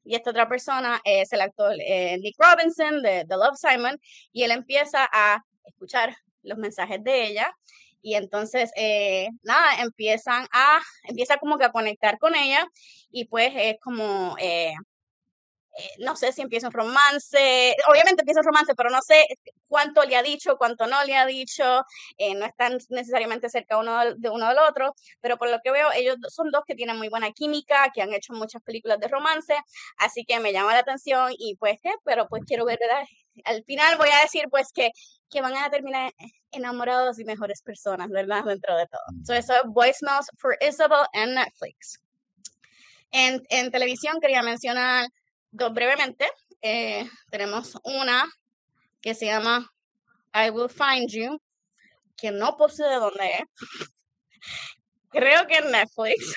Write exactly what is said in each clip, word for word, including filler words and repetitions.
y esta otra persona es el actor eh, Nick Robinson de The Love Simon, y él empieza a escuchar los mensajes de ella, y entonces, eh, nada, empiezan a, empieza como que a conectar con ella, y pues es como, eh, eh, no sé si empieza un romance, obviamente empieza un romance, pero no sé cuánto le ha dicho, cuánto no le ha dicho, eh, no están necesariamente cerca uno del- de uno del otro, pero por lo que veo, ellos do- son dos que tienen muy buena química, que han hecho muchas películas de romance, así que me llama la atención y pues qué, pero pues quiero ver, ¿verdad? Al final voy a decir pues que, que van a terminar enamorados y mejores personas, ¿verdad? Dentro de todo. So, eso es Voicemails for Isabel en Netflix. En, en televisión quería mencionar dos brevemente. Eh, tenemos una que se llama I Will Find You, que no puse de dónde es. Creo que en Netflix.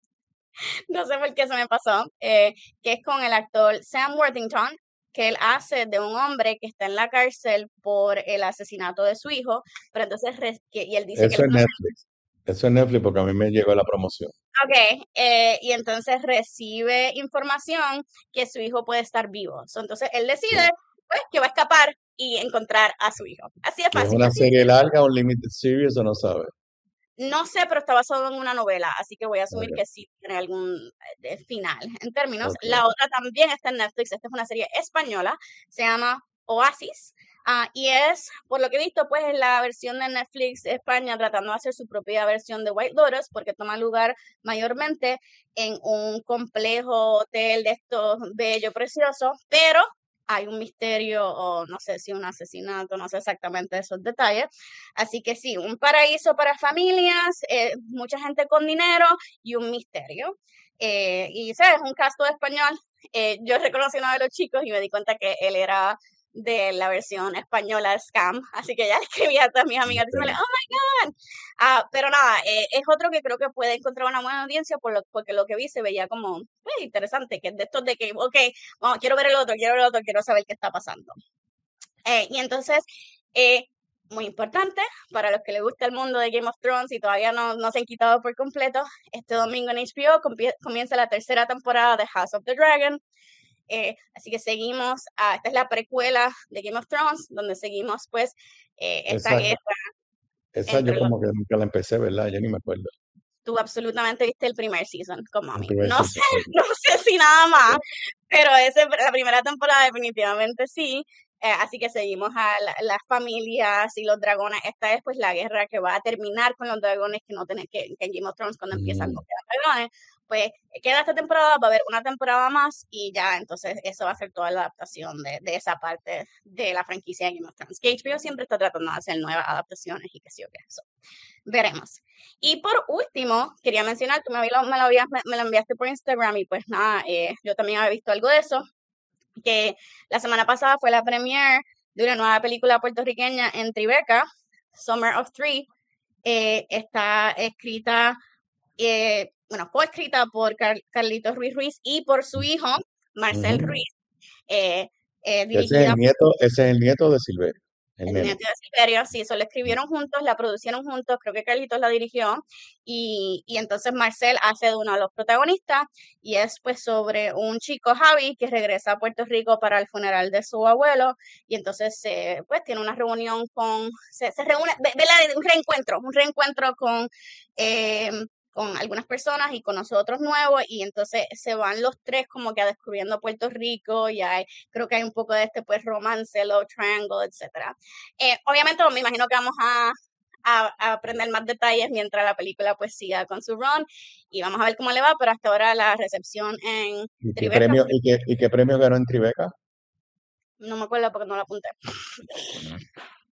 No sé por qué se me pasó. Eh, que es con el actor Sam Worthington, que él hace de un hombre que está en la cárcel por el asesinato de su hijo, pero entonces, res- que- y él dice que él Eso es es inocente. Netflix. Eso es Netflix porque a mí me llegó la promoción. Ok, eh, y entonces recibe información que su hijo puede estar vivo. So, entonces él decide Sí. pues, que va a escapar y encontrar a su hijo. Así de ¿Y es fácil. una Así, serie larga, un limited series o no sabes? no sé, pero está basado en una novela, así que voy a asumir Ok, que sí tiene algún eh, final en términos. ok. La otra también está en Netflix. Esta es una serie española, se llama Oasis. Ah, y es, por lo que he visto, pues es la versión de Netflix España tratando de hacer su propia versión de White Lotus, porque toma lugar mayormente en un complejo hotel de estos bello, precioso, pero hay un misterio o no sé si un asesinato, no sé exactamente esos detalles. Así que sí, un paraíso para familias, eh, mucha gente con dinero y un misterio. Eh, y sabes, un casto español. Eh, yo reconocí a uno de los chicos y me di cuenta que él era de la versión española de Scam, así que ya le escribí a todas mis amigas diciéndole, Ok. oh my God. Ah, pero nada, eh, es otro que creo que puede encontrar una buena audiencia por lo, porque lo que vi se veía como eh, interesante, que es de estos de que, ok, vamos, quiero ver el otro, quiero ver el otro, quiero saber qué está pasando. Eh, y entonces, eh, muy importante para los que les gusta el mundo de Game of Thrones y todavía no, no se han quitado por completo, este domingo en H B O compie- comienza la tercera temporada de House of the Dragon. Eh, así que seguimos, a, esta es la precuela de Game of Thrones, donde seguimos pues eh, esta Esa, guerra esa yo entre los... como que nunca la empecé, ¿verdad? Yo ni me acuerdo. Tú absolutamente viste el primer season como a El mí. primer No sé, season. Ok. no sé si nada más, Ok. pero ese, la primera temporada definitivamente sí. Eh, así que seguimos a la- las familias y los dragones. Esta es pues la guerra que va a terminar con los dragones que no tienen que, que en Game of Thrones cuando empiezan Mm, con los dragones. Pues eh, queda esta temporada, va a haber una temporada más y ya entonces eso va a ser toda la adaptación de, de esa parte de la franquicia de Game of Thrones. Que H B O siempre está tratando de hacer nuevas adaptaciones y que sí o que eso. Veremos. Y por último, quería mencionar, tú me, lo, me, lo, habías, me, me lo enviaste por Instagram y pues nada, eh, yo también había visto algo de eso, que la semana pasada fue la premiere de una nueva película puertorriqueña en Tribeca, Summer of Three. Eh, está escrita, eh, bueno, coescrita por Car Carlitos Ruiz Ruiz y por su hijo, Marcel ujú. Ruiz, eh, eh, Ese es dirigida el nieto, ese es el nieto de Silverio, el el nene. nieto de Silverio, sí, eso lo escribieron juntos, la producieron juntos, creo que Carlitos la dirigió, y, y entonces Marcel hace de uno de los protagonistas, y es pues sobre un chico, Javi, que regresa a Puerto Rico para el funeral de su abuelo, y entonces eh, pues tiene una reunión con, se, se reúne, ve, ve la- un reencuentro, un reencuentro con eh, con algunas personas y con nosotros nuevos, y entonces se van los tres como que a descubriendo Puerto Rico, y hay, creo que hay un poco de este pues romance, love triangle, etcétera. Eh, obviamente me imagino que vamos a, a, a, aprender más detalles mientras la película pues siga con su run, y vamos a ver cómo le va, pero hasta ahora la recepción en ¿Y qué Tribeca, premio, y qué, y qué premio ganó en Tribeca? no me acuerdo porque no lo apunté. Ujú.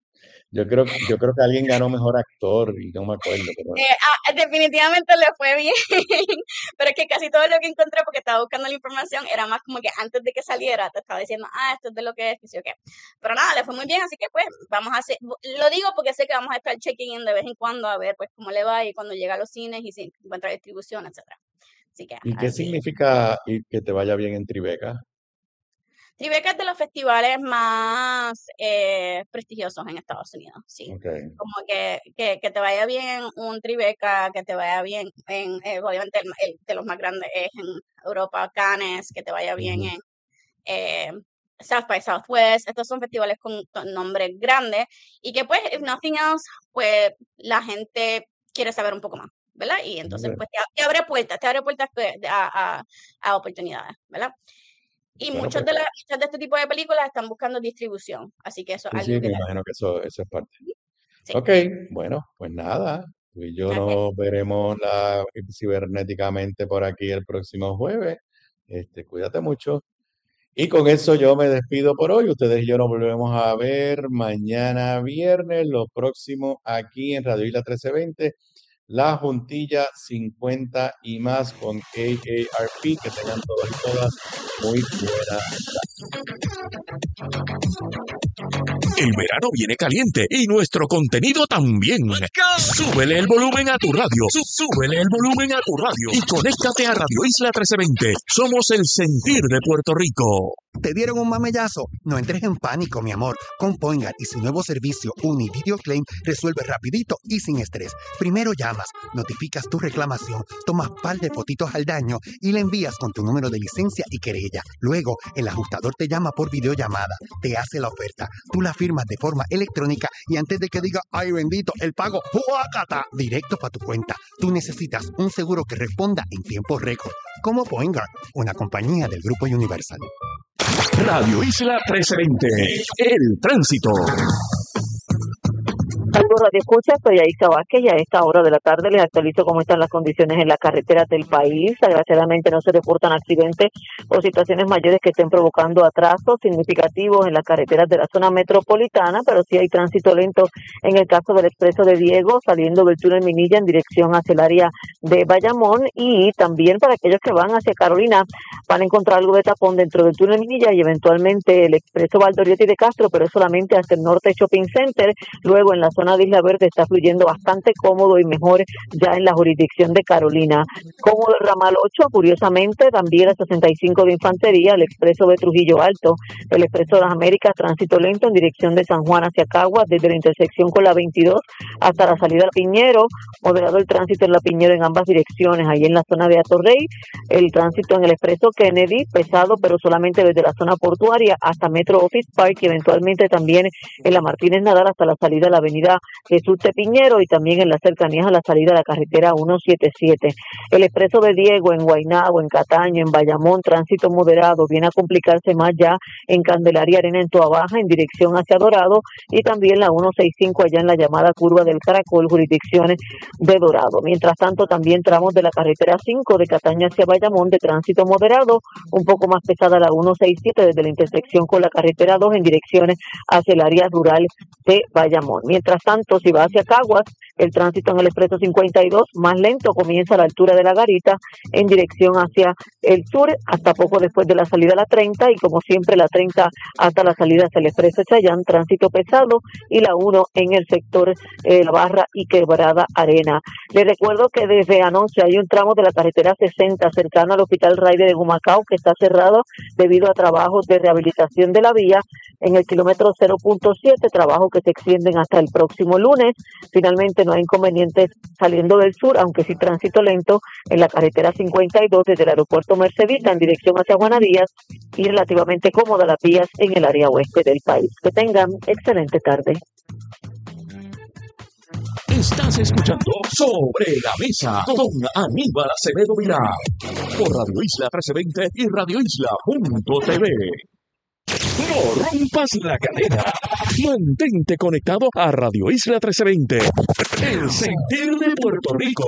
Yo creo, yo creo que alguien ganó mejor actor y no me acuerdo, pero Eh, ah, definitivamente le fue bien, pero es que casi todo lo que encontré, porque estaba buscando la información, era más como que antes de que saliera, te estaba diciendo, ah, esto es de lo que es, que sí o qué. Pero nada, le fue muy bien, así que pues vamos a hacer, lo digo porque sé que vamos a estar checking in de vez en cuando a ver pues cómo le va y cuando llega a los cines y si encuentra distribución, etcétera. Así que ¿y qué así. significa y que te vaya bien en Tribeca? Tribeca es de los festivales más eh, prestigiosos en Estados Unidos, sí. Okay. Como que, que, que te vaya bien un Tribeca, que te vaya bien en, eh, obviamente el, el de los más grandes es en Europa, Cannes, que te vaya bien Uh-huh. en eh, South by Southwest. Estos son festivales con, con nombres grandes y que pues, if nothing else, pues la gente quiere saber un poco más, ¿verdad? Y entonces pues te, te abre puertas, te abre puertas a, a, a oportunidades, ¿verdad? Y Bueno, muchos pues de, la, muchas de este tipo de películas están buscando distribución, así que eso es sí, algo sí, que me le... imagino que eso, eso es parte. Sí. Ok, bueno, pues nada, tú y yo Okay. nos veremos la, cibernéticamente por aquí el próximo jueves. Este, cuídate mucho. Y con eso yo me despido por hoy. Ustedes y yo nos volvemos a ver mañana viernes, lo próximo aquí en Radio Isla trece veinte, La Juntilla cincuenta y más con A A R P. Que tengan todos y todas muy buenas. El verano viene caliente y nuestro contenido también. Súbele el volumen a tu radio. Súbele el volumen a tu radio. Y conéctate a Radio Isla trece veinte. Somos el sentir de Puerto Rico. ¿Te dieron un mamellazo? No entres en pánico, mi amor. Con Poingar y su nuevo servicio Uni Video Claim resuelve rapidito y sin estrés. Primero llamas, notificas tu reclamación, tomas par de fotitos al daño y le envías con tu número de licencia y querella. Luego, el ajustador te llama por videollamada, te hace la oferta, tú la firmas de forma electrónica y antes de que diga, ay bendito, el pago, ¡huácata!, directo para tu cuenta. Tú necesitas un seguro que responda en tiempo récord. Como Poingar, una compañía del Grupo Universal. Radio Isla trece veinte, el tránsito. Saludos Radio Escucha, soy Aisha Vázquez y a esta hora de la tarde les actualizo cómo están las condiciones en las carreteras del país. Desgraciadamente no se reportan accidentes o situaciones mayores que estén provocando atrasos significativos en las carreteras de la zona metropolitana, pero sí hay tránsito lento en el caso del expreso de Diego, saliendo del túnel Minilla en dirección hacia el área de Bayamón, y también para aquellos que van hacia Carolina van a encontrar algo de tapón dentro del túnel Minilla y eventualmente el expreso Valdoriotti de Castro, pero es solamente hacia el norte Shopping Center. Luego en la zona de Isla Verde está fluyendo bastante cómodo y mejor ya en la jurisdicción de Carolina. Cómodo el ramal ocho, curiosamente también el sesenta y cinco de Infantería, el expreso de Trujillo Alto, el expreso de las Américas, tránsito lento en dirección de San Juan hacia Caguas, desde la intersección con la veintidós hasta la salida a Piñero, moderado el tránsito en la Piñero en ambas direcciones, ahí en la zona de Atorrey, el tránsito en el expreso Kennedy, pesado pero solamente desde la zona portuaria hasta Metro Office Park y eventualmente también en la Martínez Nadal hasta la salida a la avenida Jesús de Piñero y también en las cercanías a la salida de la carretera ciento setenta y siete. El expreso de Diego en Guaynabo, en Cataño, en Bayamón, tránsito moderado, viene a complicarse más ya en Candelaria Arena en Toa Baja en dirección hacia Dorado y también la ciento sesenta y cinco allá en la llamada curva del Caracol, jurisdicciones de Dorado. Mientras tanto, también tramos de la carretera cinco de Cataño hacia Bayamón de tránsito moderado, un poco más pesada la ciento sesenta y siete desde la intersección con la carretera dos en direcciones hacia el área rural de Bayamón. Mientras tanto, si va hacia Caguas, el tránsito en el expreso cincuenta y dos más lento comienza a la altura de la Garita en dirección hacia el sur hasta poco después de la salida a la treinta y como siempre la treinta hasta la salida hacia el expreso Chayán, tránsito pesado, y la uno en el sector eh, La Barra y Quebrada Arena. Les recuerdo que desde anoche hay un tramo de la carretera sesenta cercano al Hospital Raide de Humacao que está cerrado debido a trabajos de rehabilitación de la vía en el kilómetro cero punto siete, trabajos que se extienden hasta el próximo lunes. Finalmente no hay inconvenientes saliendo del sur, aunque sí tránsito lento en la carretera cincuenta y dos desde el aeropuerto Mercedita en dirección hacia Juana Díaz y relativamente cómoda las vías en el área oeste del país. Que tengan excelente tarde. Estás escuchando Sobre la Mesa con Aníbal Acevedo Vilá por Radio Isla trece veinte y Radio Isla punto t v. No rompas la cadena. Mantente conectado a Radio Isla trece veinte, el sentir de Puerto Rico.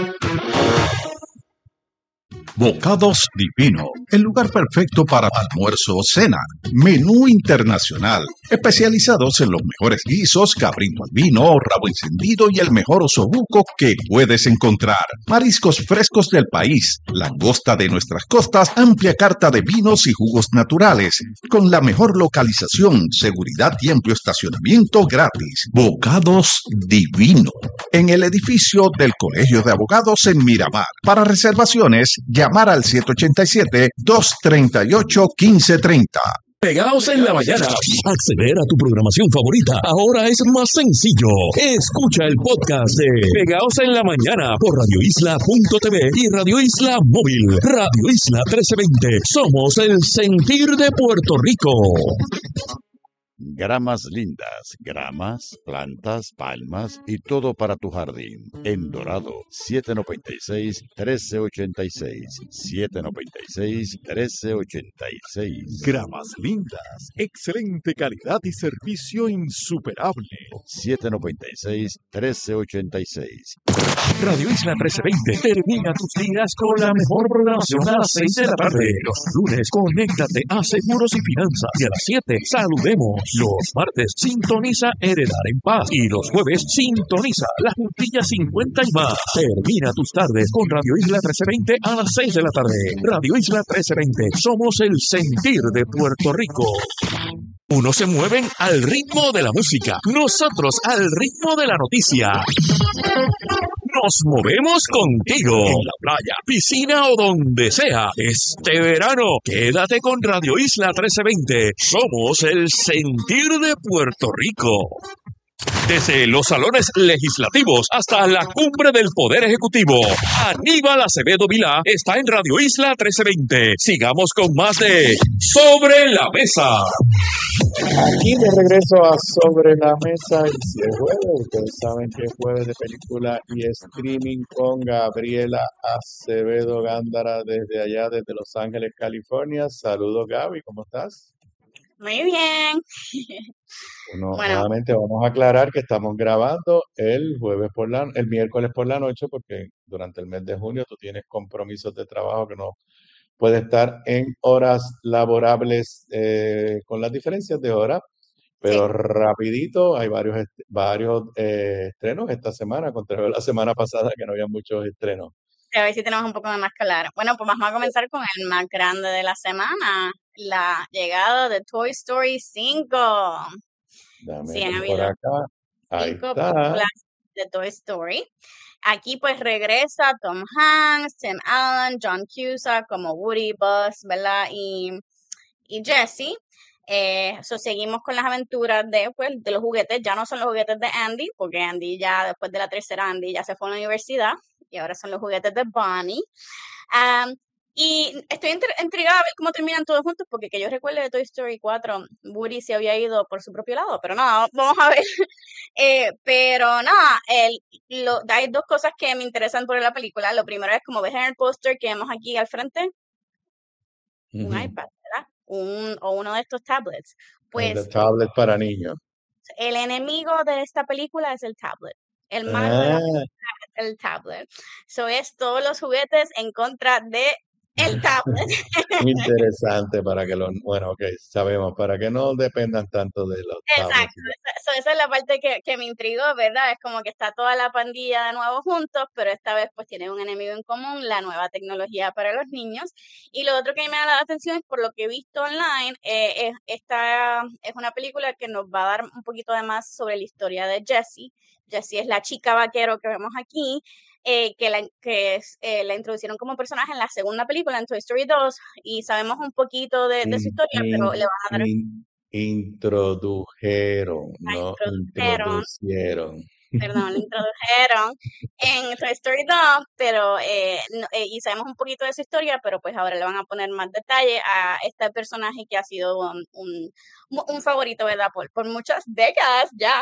Bocados Divino, el lugar perfecto para almuerzo o cena. Menú internacional, especializados en los mejores guisos, cabrito al vino, rabo encendido y el mejor osobuco que puedes encontrar. Mariscos frescos del país, langosta de nuestras costas, amplia carta de vinos y jugos naturales, con la mejor localización, seguridad y amplio estacionamiento gratis. Bocados Divino, en el edificio del Colegio de Abogados en Miramar. Para reservaciones, llamar al siete ocho siete, dos tres ocho, uno cinco tres cero. Pegaos en la mañana. Acceder a tu programación favorita ahora es más sencillo. Escucha el podcast de Pegaos en la mañana por radio isla punto t v y Radio Isla Móvil. Radio Isla trece veinte. Somos el sentir de Puerto Rico. Gramas lindas, gramas, plantas, palmas y todo para tu jardín. En Dorado, siete noventa y seis, trece ochenta y seis. siete noventa y seis, trece ochenta y seis. Gramas lindas, excelente calidad y servicio insuperable. siete noventa y seis, trece ochenta y seis. Radio Isla trece veinte termina tus días con la mejor programación a las seis de la tarde. Los lunes, conéctate a Seguros y Finanzas. Y a las siete, saludemos. Los martes, sintoniza Heredar en Paz. Y los jueves, sintoniza La Juntilla cincuenta y más. Termina tus tardes con Radio Isla trece veinte a las seis de la tarde. Radio Isla trece veinte, somos el sentir de Puerto Rico. Unos se mueven al ritmo de la música, nosotros al ritmo de la noticia. Nos movemos contigo en la playa, piscina o donde sea. Este verano, quédate con Radio Isla trece veinte. Somos el sentir de Puerto Rico. Desde los salones legislativos hasta la cumbre del Poder Ejecutivo, Aníbal Acevedo Vilá está en Radio Isla trece veinte. Sigamos con más de Sobre la Mesa. Aquí de regreso a Sobre la Mesa, y si es jueves, ustedes saben que es jueves de película y streaming con Gabriela Acevedo Gándara desde allá, desde Los Ángeles, California. Saludos, Gaby, ¿cómo estás? Muy bien. Bueno, Bueno, nuevamente vamos a aclarar que estamos grabando el jueves por la, el miércoles por la noche, porque durante el mes de junio tú tienes compromisos de trabajo que no puedes estar en horas laborables eh, con las diferencias de hora, pero sí. rapidito hay varios est- varios eh, estrenos esta semana, contrario a la semana pasada que no había muchos estrenos. A ver si tenemos un poco de más claro. Bueno, pues vamos a comenzar con el más grande de la semana, la llegada de Toy Story cinco. Dame Sí, han ver por habido acá. Ahí cinco está. películas de Toy Story. Aquí pues regresa Tom Hanks, Tim Allen, John Cusack como Woody, Buzz, ¿verdad? Y, y Jessie. Eh, so seguimos con las aventuras de, pues, de los juguetes. Ya no son los juguetes de Andy, porque Andy ya, después de la tercera Andy, ya se fue a la universidad. Y ahora son los juguetes de Bonnie. Um, y estoy intri- intrigada a ver cómo terminan todos juntos, porque que yo recuerde de Toy Story cuatro, Woody se había ido por su propio lado, pero nada, vamos a ver. Eh, pero nada, el, lo, hay dos cosas que me interesan por la película. Lo primero es, como ves en el póster que vemos aquí al frente, un Ujú. iPad, ¿verdad? Un, o uno de estos tablets. El de Pues tablet para niños. el enemigo de esta película es el tablet. El malo de la Ah, película es el tablet. So es todos los juguetes en contra de el tablet. interesante para que los, bueno, ok, sabemos, para que no dependan tanto de los tablets. Exacto, esa, so esa es la parte que, que me intrigó, ¿verdad? Es como que está toda la pandilla de nuevo juntos, pero esta vez pues tienen un enemigo en común, la nueva tecnología para los niños. Y lo otro que me da la atención es, por lo que he visto online, eh, es, esta es una película que nos va a dar un poquito de más sobre la historia de Jessie. Jessie es la chica vaquero que vemos aquí, eh, que, la, que es, eh, la introducieron como personaje en la segunda película, en Toy Story dos, y sabemos un poquito de, de su In- historia, pero le in- van a dar in- introdujeron, la no introdujeron, introducieron. perdón, la introdujeron en Toy Story dos, pero eh, no- eh, y sabemos un poquito de su historia, pero pues ahora le van a poner más detalle a este personaje que ha sido un, un, un favorito, ¿verdad? Por, por muchas décadas ya.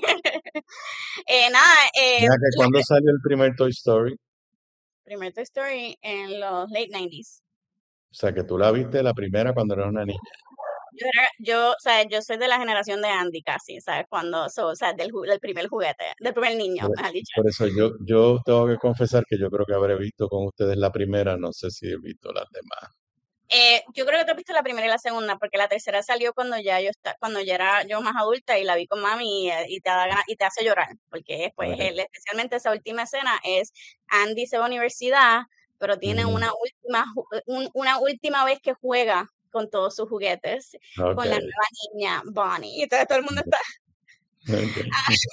Eh, nada, eh, Mira que la cuando salió el primer Toy Story, primer Toy Story en los late nineties. o sea, que tú la viste la primera cuando eras una niña. Yo, era- yo, o sea, yo soy de la generación de Andy casi, ¿sabes? Cuando, so, o sea, del, ju- del primer juguete, del primer niño, Por, mejor dicho. por eso yo, yo tengo que confesar que yo creo que habré visto con ustedes la primera, no sé si he visto las demás. Eh, yo creo que tú has visto la primera y la segunda, porque la tercera salió cuando ya yo está, cuando ya era yo más adulta y la vi con mami y, eh, y te da ganas- y te hace llorar, porque pues Ok. él, especialmente esa última escena es Andy se va a la universidad, pero tiene Ujú. una última ju- un- una última vez que juega con todos sus juguetes con la Ok. nueva niña Bonnie, y entonces todo el mundo está Ok.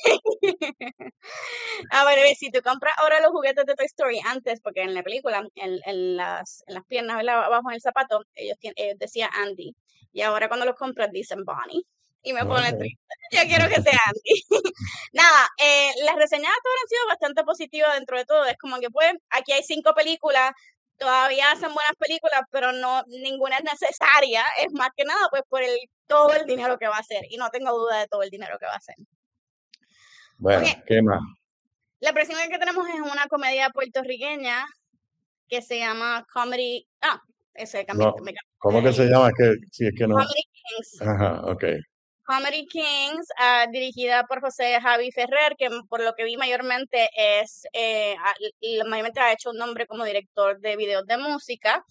A ver, si tú compras ahora los juguetes de Toy Story antes, porque en la película, en, en las, en las piernas, ¿verdad? Abajo en el zapato, ellos, tien- ellos decían Andy. Y ahora cuando los compras dicen Bonnie. Y me pone Ok. triste. Yo quiero que sea Andy. Nada, eh, las reseñas todas han sido bastante positivas dentro de todo. Es como que pues, aquí hay cinco películas, todavía hacen buenas películas, pero no, ninguna es necesaria. Es más que nada, pues, por el, todo el dinero que va a hacer. Y no tengo duda de todo el dinero que va a hacer. Bueno, Ok, ¿qué más? la próxima que tenemos es una comedia puertorriqueña que se llama Comedy. Ah, ese cambié, No, me ¿cómo que cambié se el llama? Es que, si es que no. Comedy Kings. Ajá, ok. Comedy Kings, ah, dirigida por José Javi Ferrer, que m- por lo que vi mayormente es, eh, ah, y- y mayormente ha hecho un nombre como director de videos de música.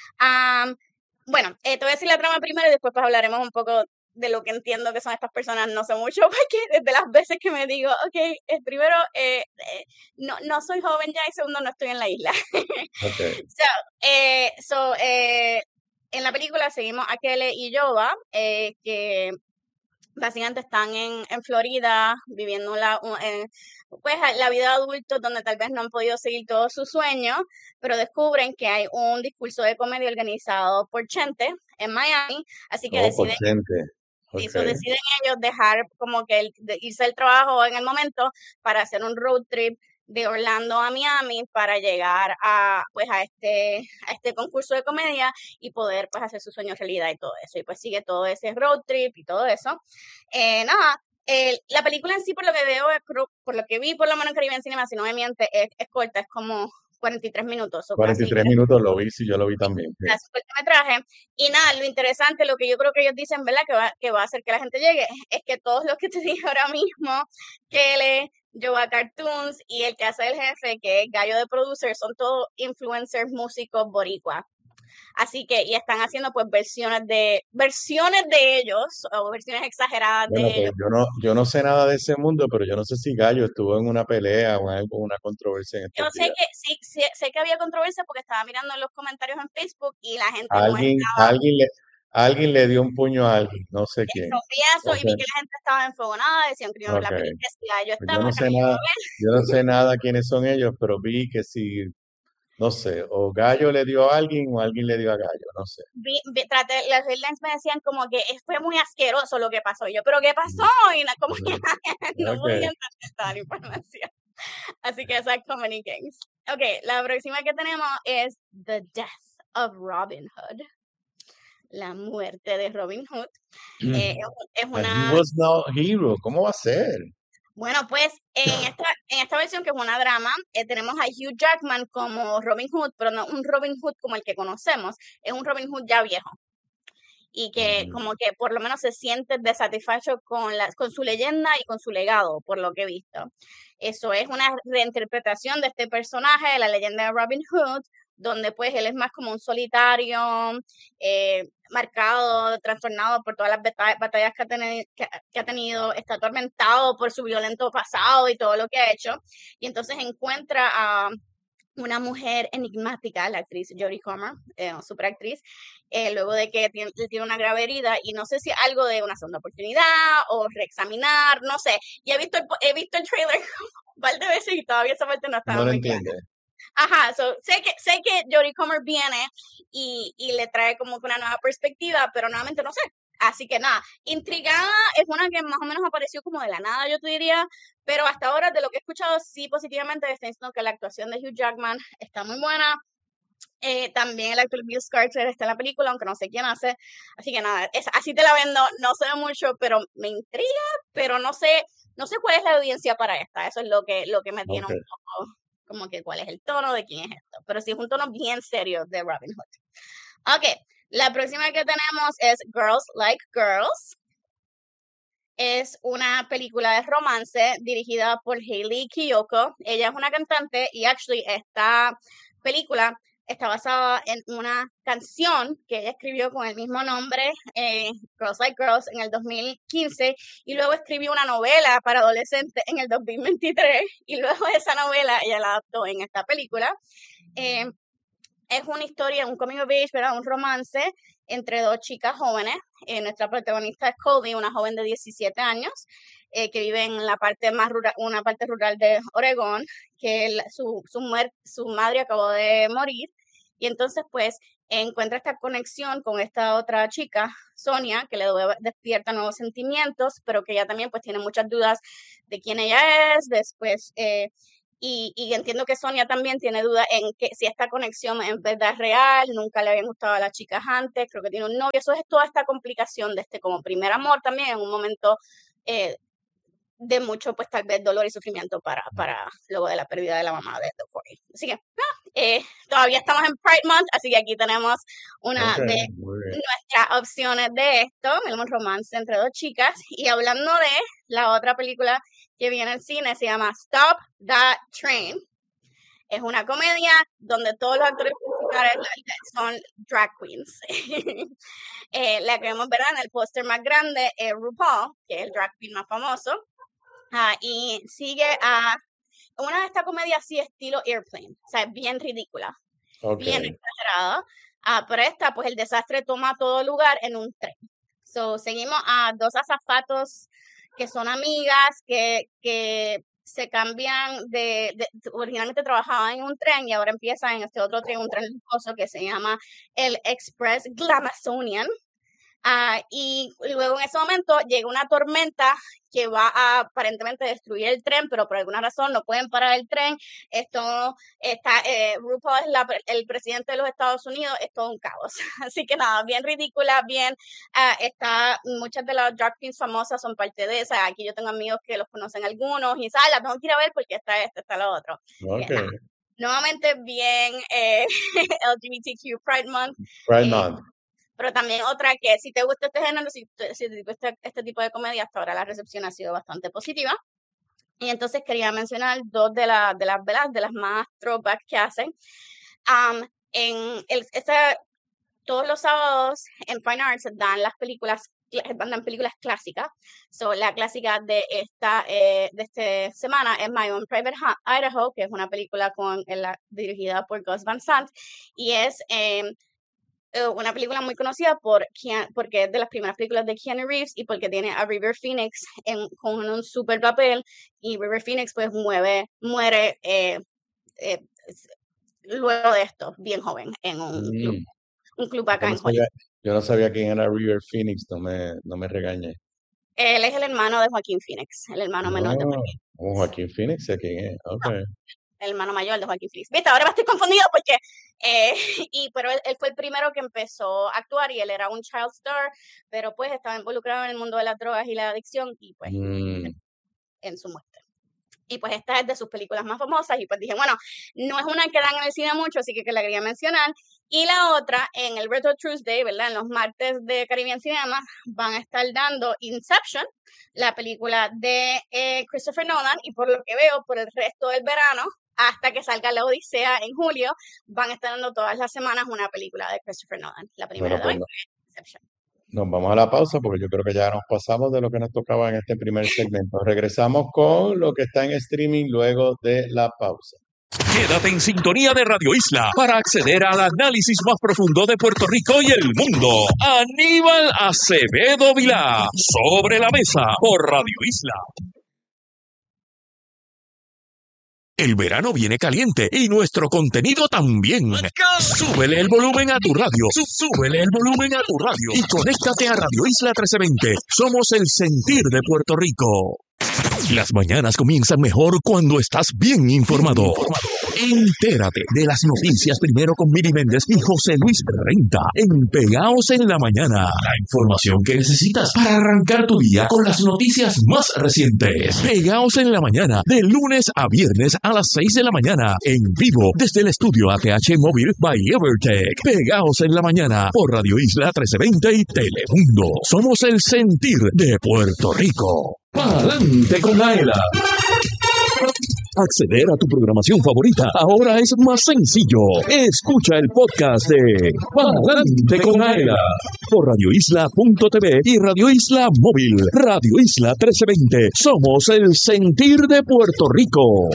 Am, bueno, eh, te voy a decir la trama primero y después pues hablaremos un poco de lo que entiendo que son estas personas. No sé mucho, porque desde las veces que me digo, ok, eh, primero, eh, eh, no, no soy joven ya y segundo, no estoy en la isla. Ok. So, eh, so, eh, en la película seguimos a Kelly y Yoba, eh, que básicamente están en, en Florida viviendo la, un- en, pues, la vida de adultos donde tal vez no han podido seguir todos sus sueños, pero descubren que hay un discurso de comedia organizado por Chente en Miami, así que Oh, por deciden, gente. Ok. eso, deciden ellos dejar como que el, de irse al trabajo en el momento para hacer un road trip de Orlando a Miami para llegar a pues a este a este concurso de comedia y poder pues hacer sus sueños realidad y todo eso, y pues sigue todo ese road trip y todo eso. Eh, nada, el- la película en sí, por lo que veo, es cru- por lo que vi, por lo menos en Caribbean Cinema, si no me miente, es, es corta, es como cuarenta y tres minutos o cuarenta y casi tres minutos lo vi, sí, yo lo vi también. Sí. casi cortometraje. Y nada, lo interesante, lo que yo creo que ellos dicen, ¿verdad? Que va, que va a hacer que la gente llegue, es, es que todos los que te dije ahora mismo, Kele, Joa Cartoons y el que hace el jefe, que es Gallo de Producer, son todos influencers, músicos, boricua. Así que, y están haciendo pues versiones de, versiones de ellos, o versiones exageradas Bueno, de pues ellos. yo no, yo no sé nada de ese mundo, pero yo no sé si Gallo estuvo en una pelea o en algo, una controversia en Yo estos sé días. que sí, sí, sé que había controversia porque estaba mirando en los comentarios en Facebook y la gente no Alguien, estaba. alguien le, alguien le dio un puño a alguien, no sé quién. Eso, vi eso y Entonces, vi que la gente estaba enfogonada, decían que no iba a ver ok. la película, que si ya yo Pues yo estaba, no que sé no iba nada, a ver. yo no sé nada quiénes son ellos, pero vi que si, no sé, o Gallo le dio a alguien o alguien le dio a Gallo, no sé. Vi, vi- traté, las headlines me decían como que es- fue muy asqueroso lo que pasó. Y yo, ¿pero qué pasó? Y na- como que no podía Ok. entender toda la información. Así que esa es Comedy Kings. Ok, la próxima que tenemos es The Death of Robin Hood. La muerte de Robin Hood. Eh, es, es And he una, was no hero, ¿cómo va a ser? bueno, pues en esta, en esta versión que es una drama, eh, tenemos a Hugh Jackman como Robin Hood, pero no un Robin Hood como el que conocemos, es un Robin Hood ya viejo y que como que por lo menos se siente desatisfecho con, la, con su leyenda y con su legado, por lo que he visto. Eso es una reinterpretación de este personaje, de la leyenda de Robin Hood, donde pues él es más como un solitario, eh, marcado, trastornado por todas las bata- batallas que ha, teni- que, que ha tenido, está atormentado por su violento pasado y todo lo que ha hecho, y entonces encuentra a una mujer enigmática, la actriz Jodie Comer, eh, super actriz, eh, luego de que tiene, tiene una grave herida y no sé si algo de una segunda oportunidad o reexaminar, no sé. Y he visto el, he visto el trailer un par de veces y todavía esa parte no estaba No lo muy clara. entiende. Ajá, so, sé que sé que Jodie Comer viene y, y le trae como que una nueva perspectiva, pero nuevamente no sé. Así que nada, Intrigada es una que más o menos apareció como de la nada, yo te diría, pero hasta ahora de lo que he escuchado sí positivamente está diciendo que la actuación de Hugh Jackman está muy buena. Eh, también el actor Bill Skarsgård está en la película, aunque no sé quién hace. Así que nada, es, así te la vendo, no sé mucho, pero me intriga, pero no sé, no sé cuál es la audiencia para esta. Eso es lo que, lo que me tiene Ok. un poco como que cuál es el tono de quién es esto. Pero sí es un tono bien serio de Robin Hood. Ok, la próxima que tenemos es Girls Like Girls. Es una película de romance dirigida por Hayley Kiyoko. Ella es una cantante y actually esta película está basada en una canción que ella escribió con el mismo nombre, eh, Girls Like Girls, en el dos mil quince, y luego escribió una novela para adolescentes en el dos mil veintitrés, y luego esa novela ella la adaptó en esta película. Eh, es una historia, un coming of age, ¿verdad? Un romance entre dos chicas jóvenes. Eh, nuestra protagonista es Cody, una joven de diecisiete años, eh, que vive en la parte más rural, una parte rural de Oregón, que él, su, su, muer, su madre acabó de morir, y entonces pues encuentra esta conexión con esta otra chica, Sonia, que le despierta nuevos sentimientos, pero que ella también pues tiene muchas dudas de quién ella es, después, eh, y, y entiendo que Sonia también tiene dudas en que si esta conexión en verdad es real, nunca le habían gustado a las chicas antes, creo que tiene un novio, eso es toda esta complicación de este como primer amor también, en un momento eh, de mucho, pues tal vez dolor y sufrimiento para, para luego de la pérdida de la mamá de Corey. Así que ah, eh, todavía estamos en Pride Month, así que aquí tenemos una Okay, de nuestras opciones de esto, un romance entre dos chicas. Y hablando de la otra película que viene al cine, se llama Stop That Train. Es una comedia donde todos los actores principales son drag queens. eh, la que vemos, ¿verdad? En el póster más grande es RuPaul, que es el drag queen más famoso. Uh, y sigue a una de estas comedias así estilo Airplane, o sea, bien ridícula, okay. Bien exagerada, uh, pero esta pues el desastre toma todo lugar en un tren. So, seguimos a dos azafatos que son amigas, que, que se cambian de, de, originalmente trabajaban en un tren y ahora empiezan en este otro tren, un tren lujoso que se llama el Express Glamazonian. Uh, y luego en ese momento llega una tormenta que va a aparentemente destruir el tren, pero por alguna razón no pueden parar el tren. Esto está, eh, RuPaul es la, el presidente de los Estados Unidos, es todo un caos. Así que nada, bien ridícula, bien, uh, está, muchas de las drag queens famosas son parte de esa. Aquí yo tengo amigos que los conocen algunos y saben, la tengo que ir a ver porque está este, está lo otro. Okay. Bien, nuevamente bien eh, L G B T Q Pride Month. Pride eh, Month. Pero también otra que si te gusta este género, si, si te gusta este tipo de comedia, hasta ahora la recepción ha sido bastante positiva. Y entonces quería mencionar dos de, la, de, las, de las más throwback que hacen. Um, en el, esta, todos los sábados en Fine Arts dan las películas, dan películas clásicas. So, la clásica de esta, eh, de esta semana es My Own Private Idaho, que es una película con, la, dirigida por Gus Van Sant. Y es... Eh, una película muy conocida por Keanu, porque es de las primeras películas de Keanu Reeves y porque tiene a River Phoenix en, con un super papel, y River Phoenix pues mueve, muere eh, eh, luego de esto, bien joven, en un, mm. club, un club acá yo en no sabía, yo no sabía quién era River Phoenix, no me, no me regañe. Él es el hermano de Joaquín Phoenix, el hermano menor oh, de Joaquín. Oh, Joaquín Phoenix, ¿sé quién es? Okay. No. El hermano mayor de Joaquín Phoenix. Viste, ahora me estoy confundido porque, eh, y, pero él, él fue el primero que empezó a actuar y él era un child star, pero pues estaba involucrado en el mundo de las drogas y la adicción y pues mm. en su muerte. Y pues esta es de sus películas más famosas y pues dije, bueno, no es una que dan en el cine mucho, así que, que la quería mencionar. Y la otra, en el Retro Tuesday, ¿verdad? En los martes de Caribbean Cinema, van a estar dando Inception, la película de eh, Christopher Nolan, y por lo que veo, por el resto del verano, hasta que salga La Odisea en julio, van a estar dando todas las semanas una película de Christopher Nolan. La primera bueno, de hoy pues, fue Inception. Nos vamos a la pausa porque yo creo que ya nos pasamos de lo que nos tocaba en este primer segmento. Regresamos con lo que está en streaming luego de la pausa. Quédate en sintonía de Radio Isla para acceder al análisis más profundo de Puerto Rico y el mundo. Aníbal Acevedo Vilá, Sobre la Mesa, por Radio Isla. El verano viene caliente y nuestro contenido también. Súbele el volumen a tu radio. Súbele el volumen a tu radio. Y conéctate a Radio Isla trece veinte. Somos el sentir de Puerto Rico. Las mañanas comienzan mejor cuando estás bien informado. Entérate de las noticias primero con Miri Méndez y José Luis Renta en Pegaos en la Mañana. La información que necesitas para arrancar tu día con las noticias más recientes. Pegaos en la Mañana, de lunes a viernes a las seis de la mañana. En vivo desde el estudio A T H Móvil by Evertech. Pegaos en la Mañana por Radio Isla trece veinte y Telemundo. Somos el sentir de Puerto Rico. ¡Pa'lante con Aela! Acceder a tu programación favorita ahora es más sencillo. Escucha el podcast de Pa'lante con Aela por radio isla punto t v y Radio Isla Móvil. Radio Isla trece veinte. Somos el sentir de Puerto Rico.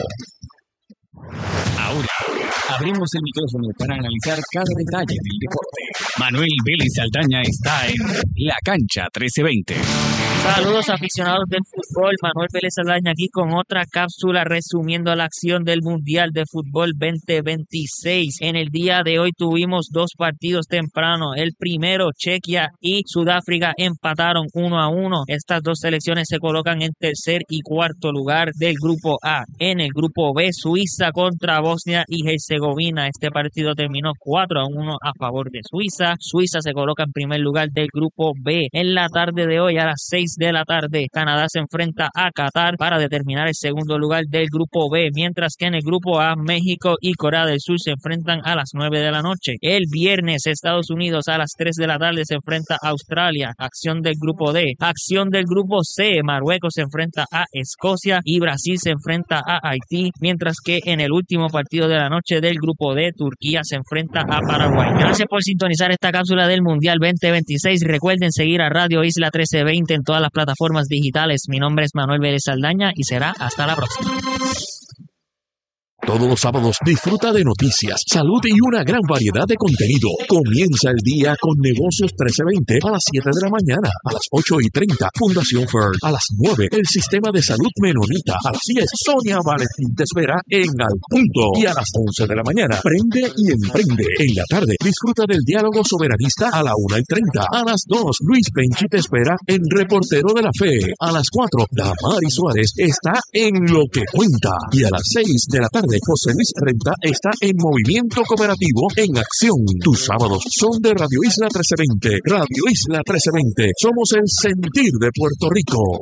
Ahora abrimos el micrófono para analizar cada detalle del deporte. Manuel Vélez Saldaña está en La Cancha trece veinte. Saludos aficionados del fútbol, Manuel Vélez Aldaña aquí con otra cápsula resumiendo la acción del Mundial de Fútbol veinte veintiséis. En el día de hoy tuvimos dos partidos temprano. El primero, Chequia y Sudáfrica empataron uno a uno. Estas dos selecciones se colocan en tercer y cuarto lugar del grupo A. En el grupo B, Suiza contra Bosnia y Herzegovina. Este partido terminó cuatro a uno a favor de Suiza. Suiza se coloca en primer lugar del grupo B. En la tarde de hoy a las seis de la tarde, Canadá se enfrenta a Qatar para determinar el segundo lugar del grupo B, mientras que en el grupo A, México y Corea del Sur se enfrentan a las nueve de la noche. El viernes, Estados Unidos a las tres de la tarde se enfrenta a Australia. Acción del grupo D. Acción del grupo C, Marruecos se enfrenta a Escocia y Brasil se enfrenta a Haití, mientras que en el último partido de la noche del grupo D, Turquía se enfrenta a Paraguay. Gracias por sintonizar esta cápsula del Mundial veinte veintiséis. Recuerden seguir a Radio Isla trece veinte en todas las plataformas digitales. Mi nombre es Manuel Vélez Aldaña y será hasta la próxima. Todos los sábados disfruta de noticias, salud y una gran variedad de contenido. Comienza el día con Negocios trece veinte a las siete de la mañana. A las ocho y treinta, Fundación Fern. A las nueve, el Sistema de Salud Menonita. A las diez, Sonia Valentín te espera en Al Punto. Y a las once de la mañana, Prende y Emprende. En la tarde, disfruta del diálogo soberanista a la una y treinta. A las dos, Luis Penchi te espera en Reportero de la Fe. A las cuatro, Damari Suárez está en Lo que Cuenta. Y a las seis de la tarde, José Luis Renta está en Movimiento Cooperativo en Acción. Tus sábados son de Radio Isla trece veinte. Radio Isla trece veinte. Somos el sentir de Puerto Rico.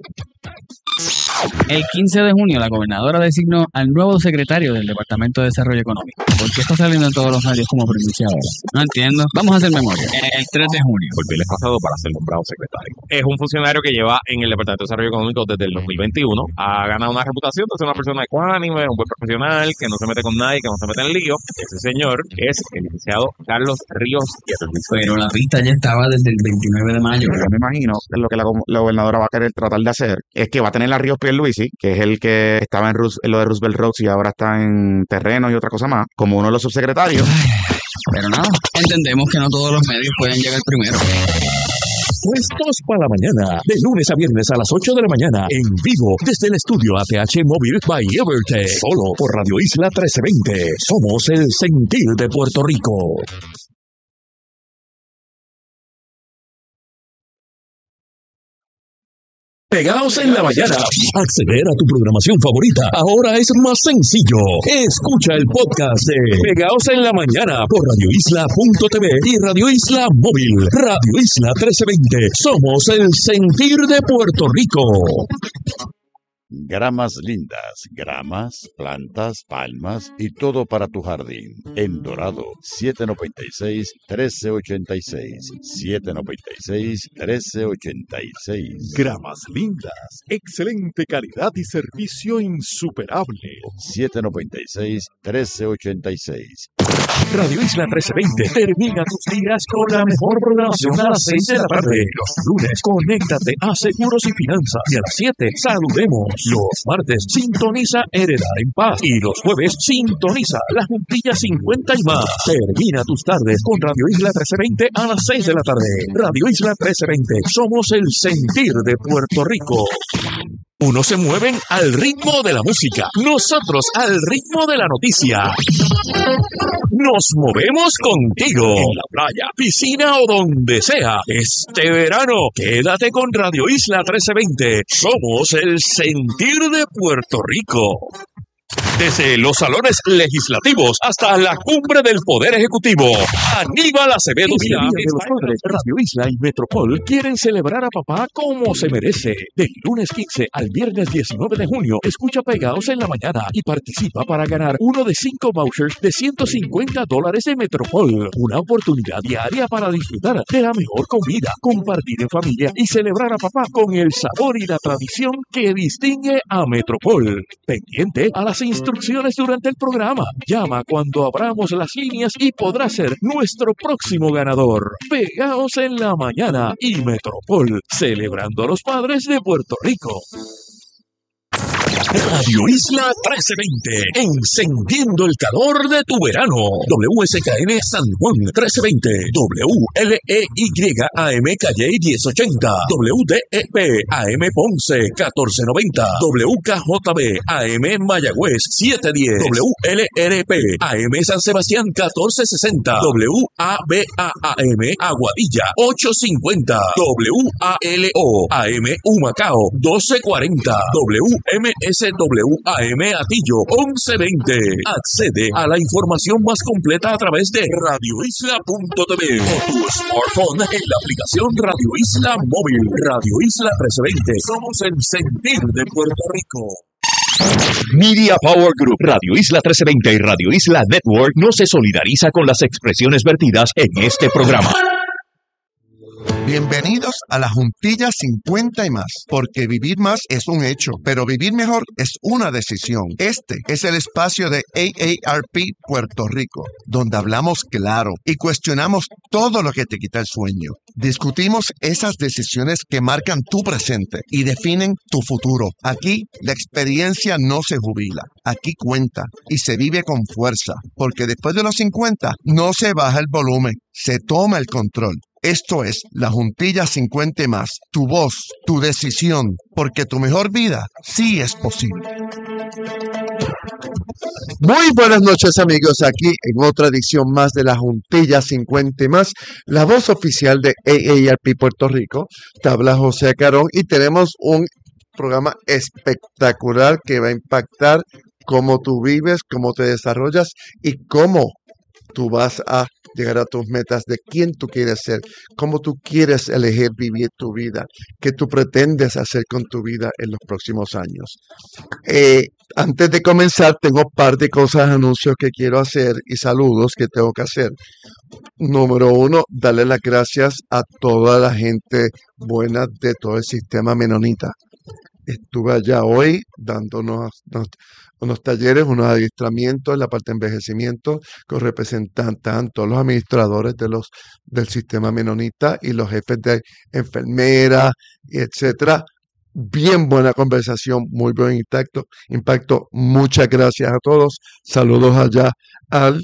El quince de junio, la gobernadora designó al nuevo secretario del Departamento de Desarrollo Económico. ¿Por qué está saliendo en todos los medios como primicia ahora? No entiendo. Vamos a hacer memoria. El tres de junio. Por el pasado para ser nombrado secretario. Es un funcionario que lleva en el Departamento de Desarrollo Económico desde el dos mil veintiuno. Ha ganado una reputación de ser una persona ecuánime, un buen profesional, que no se mete con nadie, que no se mete en lío. Ese señor es el licenciado Carlos Ríos Pierluisi. Pero la vista ya estaba desde el veintinueve de mayo. Yo me imagino que lo que la, la gobernadora va a querer tratar de hacer es que va a tener a Ríos Pierluisi, que es el que estaba en, Rus, en lo de Roosevelt Rocks y ahora está en terrenos y otra cosa más, como uno de los subsecretarios. Pero nada, entendemos que no todos los medios pueden llegar primero. Puestos para la mañana, de lunes a viernes a las ocho de la mañana, en vivo desde el estudio A T H Móvil by Evertech, solo por Radio Isla trece veinte. Somos el sentir de Puerto Rico. Pegaos en la mañana. Acceder a tu programación favorita ahora es más sencillo. Escucha el podcast de Pegaos en la mañana por radio isla punto t v y Radio Isla Móvil. Radio Isla trece veinte. Somos el sentir de Puerto Rico. Gramas lindas, gramas, plantas, palmas y todo para tu jardín. En Dorado, siete noventa y seis, trece ochenta y seis. siete noventa y seis, trece ochenta y seis. Gramas lindas, excelente calidad y servicio insuperable. siete noventa y seis, trece ochenta y seis. Radio Isla trece veinte termina tus días con la mejor programación a las seis de la tarde. Los lunes, conéctate a Seguros y Finanzas. Y a las siete, saludemos. Los martes, sintoniza Heredar en Paz. Y los jueves, sintoniza La Juntilla cincuenta y más. Termina tus tardes con Radio Isla trece veinte a las seis de la tarde. Radio Isla trece veinte. Somos el sentir de Puerto Rico. Unos se mueven al ritmo de la música, nosotros al ritmo de la noticia. Nos movemos contigo en la playa, piscina o donde sea. Este verano, quédate con Radio Isla trece veinte. Somos el sentir de Puerto Rico. Desde los salones legislativos hasta la cumbre del Poder Ejecutivo, Aníbal Acevedo Vilá de los padres Radio Isla y Metropol quieren celebrar a papá como se merece. Del lunes quince al viernes diecinueve de junio, escucha Pegados en la mañana y participa para ganar uno de cinco vouchers de ciento cincuenta dólares de Metropol. Una oportunidad diaria para disfrutar de la mejor comida, compartir en familia y celebrar a papá con el sabor y la tradición que distingue a Metropol. Pendiente a las instrucciones durante el programa. Llama cuando abramos las líneas y podrá ser nuestro próximo ganador. Pegaos en la mañana y Metropol, celebrando a los padres de Puerto Rico. Radio Isla trece veinte, encendiendo el calor de tu verano. W S K N San Juan trece veinte, W L E Y A M Calle diez ochenta, W D E P A M Ponce catorce noventa, W K J B A M Mayagüez siete diez, W L R P A M San Sebastián catorce sesenta, W A B A A M Aguadilla ocho cincuenta, W A L O A M Humacao doce cuarenta, W M S W A M Atillo once veinte. Accede a la información más completa a través de radio isla punto t v o tu smartphone en la aplicación Radio Isla Móvil. Radio Isla trece veinte. Somos el sentir de Puerto Rico. Media Power Group, Radio Isla trece veinte y Radio Isla Network no se solidariza con las expresiones vertidas en este programa. Bienvenidos a la Juntilla cincuenta y más, porque vivir más es un hecho, pero vivir mejor es una decisión. Este es el espacio de A A R P Puerto Rico, donde hablamos claro y cuestionamos todo lo que te quita el sueño. Discutimos esas decisiones que marcan tu presente y definen tu futuro. Aquí la experiencia no se jubila, aquí cuenta y se vive con fuerza, porque después de los cincuenta no se baja el volumen, se toma el control. Esto es la Juntilla cincuenta y más, tu voz, tu decisión, porque tu mejor vida sí es posible. Muy buenas noches, amigos, aquí en otra edición más de la Juntilla cincuenta y más, la voz oficial de A A R P Puerto Rico. Te habla José Carón y tenemos un programa espectacular que va a impactar cómo tú vives, cómo te desarrollas y cómo tú vas a llegar a tus metas, de quién tú quieres ser, cómo tú quieres elegir vivir tu vida, qué tú pretendes hacer con tu vida en los próximos años. Eh, antes de comenzar, tengo un par de cosas, anuncios que quiero hacer y saludos que tengo que hacer. Número uno, darle las gracias a toda la gente buena de todo el sistema menonita. Estuve allá hoy dándonos unos, unos talleres, unos adiestramientos en la parte de envejecimiento con representantes, tanto los administradores de los, del sistema menonita y los jefes de enfermeras, etcétera. Bien buena conversación, muy buen impacto. impacto. Muchas gracias a todos. Saludos allá al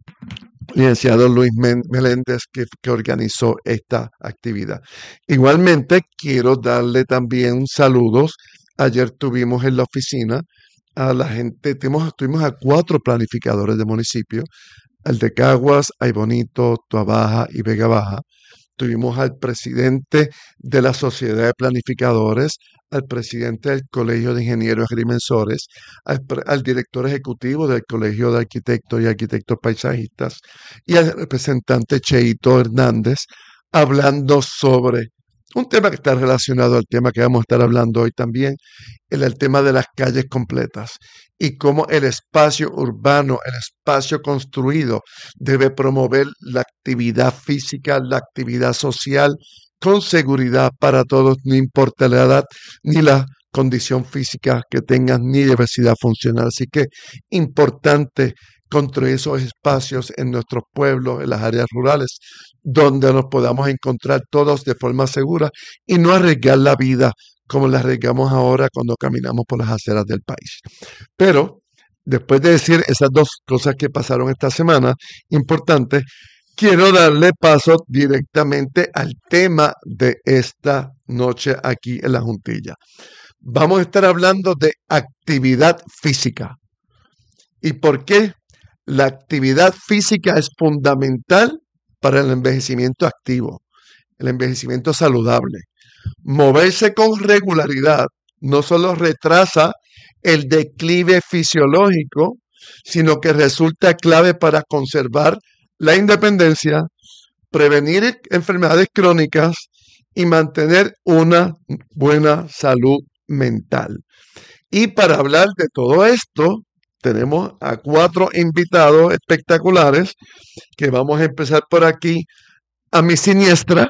licenciado Luis Meléndez que, que organizó esta actividad. Igualmente quiero darle también saludos. Ayer tuvimos en la oficina a la gente, tuvimos, tuvimos a cuatro planificadores de municipio, al de Caguas, Aybonito, Tuabaja y Vega Baja. Tuvimos al presidente de la Sociedad de Planificadores, al presidente del Colegio de Ingenieros Agrimensores, al, al director ejecutivo del Colegio de Arquitectos y Arquitectos Paisajistas y al representante Cheito Hernández, hablando sobre un tema que está relacionado al tema que vamos a estar hablando hoy también, el, el tema de las calles completas y cómo el espacio urbano, el espacio construido debe promover la actividad física, la actividad social con seguridad para todos, no importa la edad ni la condición física que tengan ni diversidad funcional. Así que importante construir esos espacios en nuestros pueblos, en las áreas rurales, donde nos podamos encontrar todos de forma segura y no arriesgar la vida como la arriesgamos ahora cuando caminamos por las aceras del país. Pero, después de decir esas dos cosas que pasaron esta semana, importantes, quiero darle paso directamente al tema de esta noche aquí en la Juntilla. Vamos a estar hablando de actividad física. ¿Y por qué? La actividad física es fundamental para el envejecimiento activo, el envejecimiento saludable. Moverse con regularidad no solo retrasa el declive fisiológico, sino que resulta clave para conservar la independencia, prevenir enfermedades crónicas y mantener una buena salud mental. Y para hablar de todo esto, tenemos a cuatro invitados espectaculares que vamos a empezar por aquí a mi siniestra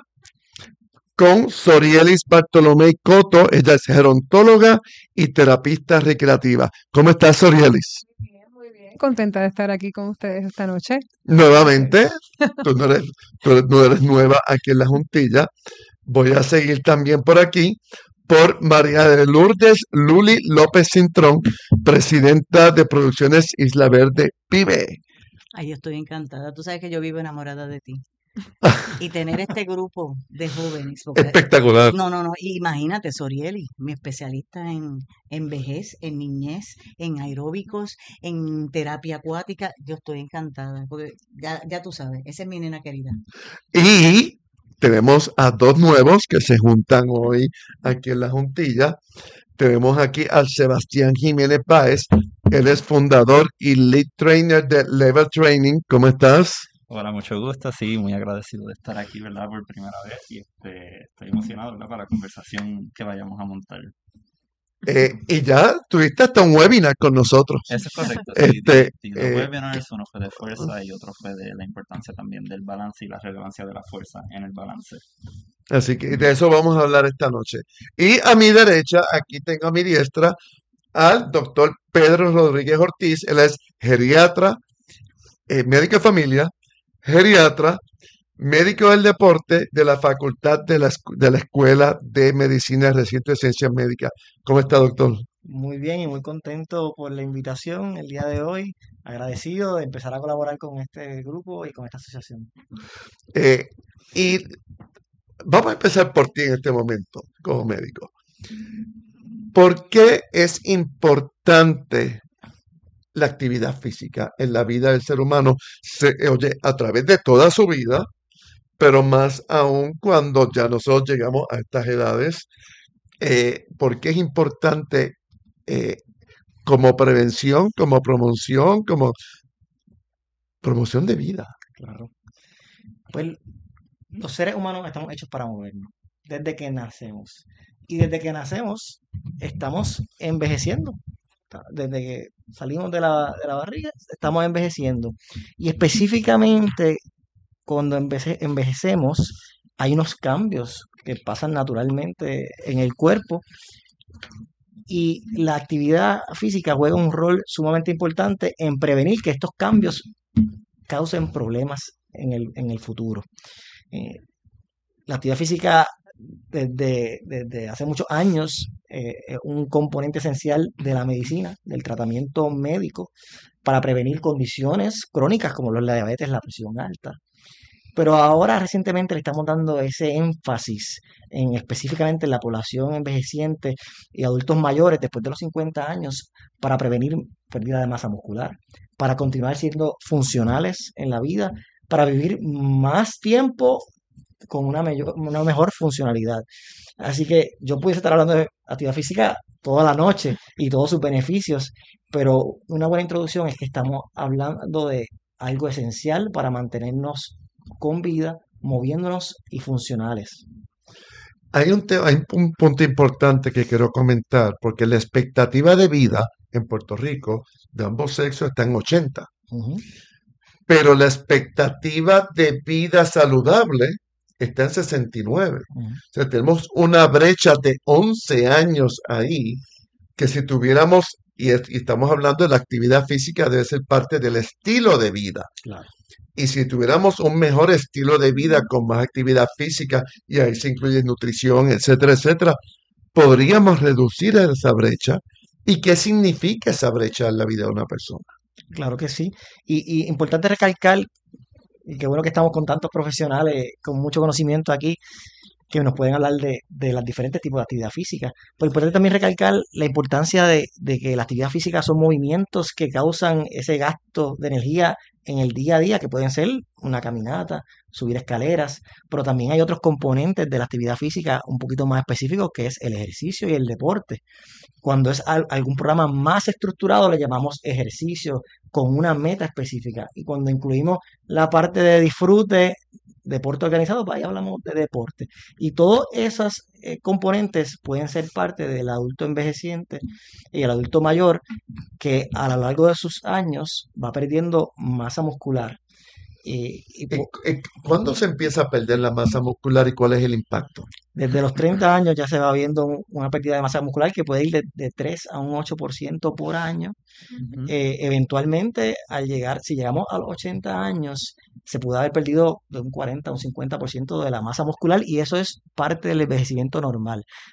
con Sorielis Bartolomé Coto. Ella es gerontóloga y terapista recreativa. ¿Cómo estás, Sorielis? Contenta de estar aquí con ustedes esta noche. Nuevamente, tú no eres, tú no eres nueva aquí en la Juntilla. Voy a seguir también por aquí por María de Lourdes Luli López Cintrón, presidenta de Producciones Isla Verde, PYME. Ay, yo estoy encantada. Tú sabes que yo vivo enamorada de ti. Y tener este grupo de jóvenes. porque- Espectacular. No, no, no. Imagínate, Sorieli, mi especialista en, en vejez, en niñez, en aeróbicos, en terapia acuática. Yo estoy encantada. Porque ya, ya tú sabes, esa es mi nena querida. Y tenemos a dos nuevos que se juntan hoy aquí en la juntilla. Tenemos aquí al Sebastián Jiménez Páez. Él es fundador y lead trainer de Level Training. ¿Cómo estás? Hola, mucho gusto, sí, muy agradecido de estar aquí, ¿verdad? Por primera vez y este, estoy emocionado, ¿verdad? Para la conversación que vayamos a montar. Eh, y ya tuviste hasta un webinar con nosotros. Eso es correcto, sí, Este, di, di dos eh, webinars, uno fue de fuerza y otro fue de la importancia también del balance y la relevancia de la fuerza en el balance. Así que de eso vamos a hablar esta noche. Y a mi derecha, aquí tengo a mi diestra al doctor Pedro Rodríguez Ortiz. Él es geriatra, eh, médico de familia, geriatra, médico del deporte de la Facultad de la, Escu- de la Escuela de Medicina y Recinto de Ciencias Médicas. ¿Cómo está, doctor? Muy bien y muy contento por la invitación el día de hoy. Agradecido de empezar a colaborar con este grupo y con esta asociación. Eh, y vamos a empezar por ti en este momento, como médico. ¿Por qué es importante la actividad física en la vida del ser humano? Se, oye, a través de toda su vida, pero más aún cuando ya nosotros llegamos a estas edades, eh, ¿por qué es importante eh, como prevención, como promoción, como promoción de vida? Claro. Pues los seres humanos estamos hechos para movernos desde que nacemos. Y desde que nacemos estamos envejeciendo. Ta- Desde que salimos de la, de la barriga estamos envejeciendo. Y específicamente cuando envece- envejecemos hay unos cambios que pasan naturalmente en el cuerpo y la actividad física juega un rol sumamente importante en prevenir que estos cambios causen problemas en el, en el futuro. Eh, la actividad física desde, desde hace muchos años eh, es un componente esencial de la medicina, del tratamiento médico para prevenir condiciones crónicas como la diabetes, la presión alta. Pero ahora recientemente le estamos dando ese énfasis en específicamente en la población envejeciente y adultos mayores después de los cincuenta años para prevenir pérdida de masa muscular, para continuar siendo funcionales en la vida, para vivir más tiempo con una, mayor- una mejor funcionalidad. Así que yo pudiese estar hablando de actividad física toda la noche y todos sus beneficios, pero una buena introducción es que estamos hablando de algo esencial para mantenernos con vida, moviéndonos y funcionales. Hay un, te- hay un punto importante que quiero comentar, porque la expectativa de vida en Puerto Rico de ambos sexos está en ochenta, Ujú. pero la expectativa de vida saludable está en sesenta y nueve. Ujú. O sea, tenemos una brecha de once años ahí, que si tuviéramos, y, es- y estamos hablando de la actividad física, debe ser parte del estilo de vida. Claro. Y si tuviéramos un mejor estilo de vida con más actividad física, y ahí se incluye nutrición, etcétera, etcétera, podríamos reducir esa brecha. ¿Y qué significa esa brecha en la vida de una persona? Claro que sí. Y, y importante recalcar, y qué bueno que estamos con tantos profesionales con mucho conocimiento aquí, que nos pueden hablar de, de los diferentes tipos de actividad física. Pero importante también recalcar la importancia de, de que la actividad física son movimientos que causan ese gasto de energía en el día a día, que pueden ser una caminata, subir escaleras, pero también hay otros componentes de la actividad física un poquito más específicos, que es el ejercicio y el deporte. Cuando es al- algún programa más estructurado, le llamamos ejercicio con una meta específica. Y cuando incluimos la parte de disfrute, deporte organizado, pues ahí hablamos de deporte. Y todos esos eh, componentes pueden ser parte del adulto envejeciente y el adulto mayor que a lo largo de sus años va perdiendo masa muscular. Y, y Eh, po- eh, ¿Cuándo se empieza a perder la masa muscular y cuál es el impacto? Desde los treinta años ya se va viendo un- una pérdida de masa muscular que puede ir de, de tres a un ocho por ciento por año. Ujú. Eh, eventualmente, al llegar, si llegamos a los ochenta años, se puede haber perdido de un cuarenta a un cincuenta por ciento de la masa muscular y eso es parte del envejecimiento normal.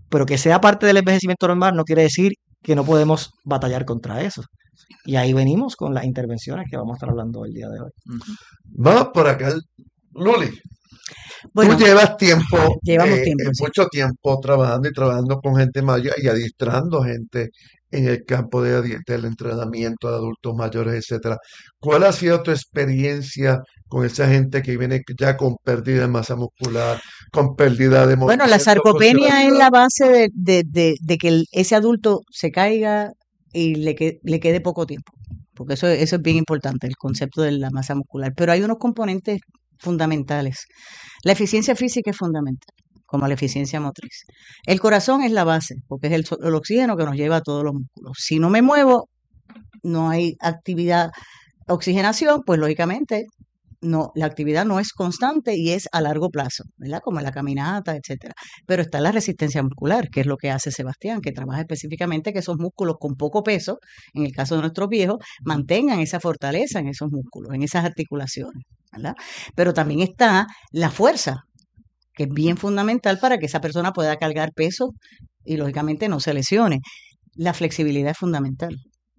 Pero que sea parte del envejecimiento normal no quiere decir que no podemos batallar contra eso. Y ahí venimos con las intervenciones que vamos a estar hablando el día de hoy. Vamos por acá, Luli. Bueno, Tú llevas tiempo, llevamos eh, tiempo, eh, sí. mucho tiempo trabajando y trabajando con gente mayor y adiestrando gente en el campo de, adi- del entrenamiento de adultos mayores, etcétera. ¿Cuál ha sido tu experiencia con esa gente que viene ya con pérdida de masa muscular, con pérdida de Bueno, la movimiento, con sarcopenia es sedatividad? la base de, de- de- de que el- ese adulto se caiga y le, que- le quede poco tiempo, porque eso, eso es bien importante, el concepto de la masa muscular. Pero hay unos componentes fundamentales. La eficiencia física es fundamental, como la eficiencia motriz. El corazón es la base, porque es el, so- el oxígeno que nos lleva a todos los músculos. Si no me muevo, no hay actividad, oxigenación, pues lógicamente no, la actividad no es constante y es a largo plazo, ¿verdad? Como la caminata, etcétera. Pero está la resistencia muscular, que es lo que hace Sebastián, que trabaja específicamente que esos músculos con poco peso, en el caso de nuestros viejos, mantengan esa fortaleza en esos músculos, en esas articulaciones, ¿verdad? Pero también está la fuerza, que es bien fundamental para que esa persona pueda cargar peso y lógicamente no se lesione. La flexibilidad es fundamental,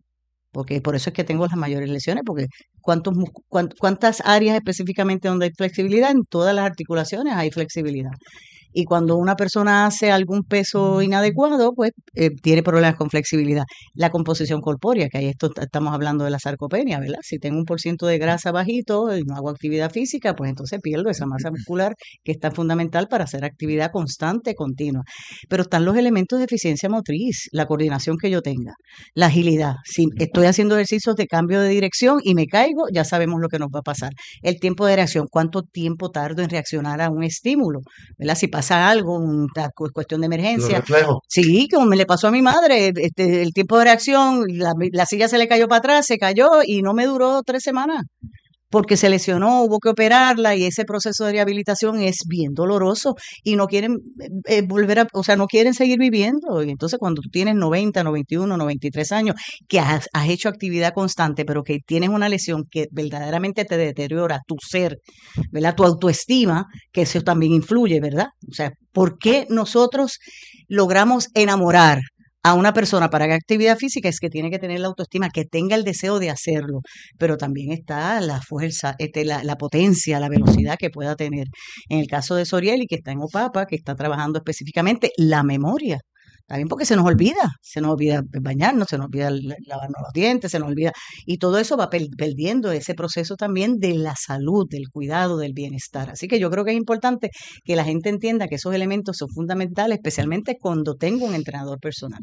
porque por eso es que tengo las mayores lesiones, porque ¿cuántos, mus- cuán- cuántas áreas específicamente donde hay flexibilidad? En todas las articulaciones hay flexibilidad. Y cuando una persona hace algún peso inadecuado, pues eh, tiene problemas con flexibilidad. La composición corpórea, que ahí esto, estamos hablando de la sarcopenia, ¿verdad? Si tengo un por ciento de grasa bajito y no hago actividad física, pues entonces pierdo esa masa muscular que está fundamental para hacer actividad constante, continua. Pero están los elementos de eficiencia motriz, la coordinación que yo tenga, la agilidad. Si estoy haciendo ejercicios de cambio de dirección y me caigo, ya sabemos lo que nos va a pasar. El tiempo de reacción, cuánto tiempo tardo en reaccionar a un estímulo, ¿verdad? Si pasa algo, una cu- cuestión de Los emergencia. reflejos. Sí, como me le pasó a mi madre, este, el tiempo de reacción, la, la silla se le cayó para atrás, se cayó y no me duró tres semanas porque se lesionó, hubo que operarla y ese proceso de rehabilitación es bien doloroso y no quieren eh, eh, volver a, o sea, no quieren seguir viviendo. Y entonces cuando tú tienes noventa, noventa y uno, noventa y tres años, que has, has hecho actividad constante, pero que tienes una lesión que verdaderamente te deteriora tu ser, ¿verdad? Tu autoestima, que eso también influye, ¿verdad? O sea, ¿por qué nosotros logramos enamorar a una persona para que haga actividad física? Es que tiene que tener la autoestima, que tenga el deseo de hacerlo, pero también está la fuerza, este, la, la potencia, la velocidad que pueda tener. En el caso de Sorieli, que está en Opapa, que está trabajando específicamente la memoria. Está bien porque se nos olvida, se nos olvida bañarnos, se nos olvida la- lavarnos los dientes, se nos olvida, y todo eso va per- perdiendo ese proceso también de la salud, del cuidado, del bienestar. Así que yo creo que es importante que la gente entienda que esos elementos son fundamentales, especialmente cuando tengo un entrenador personal.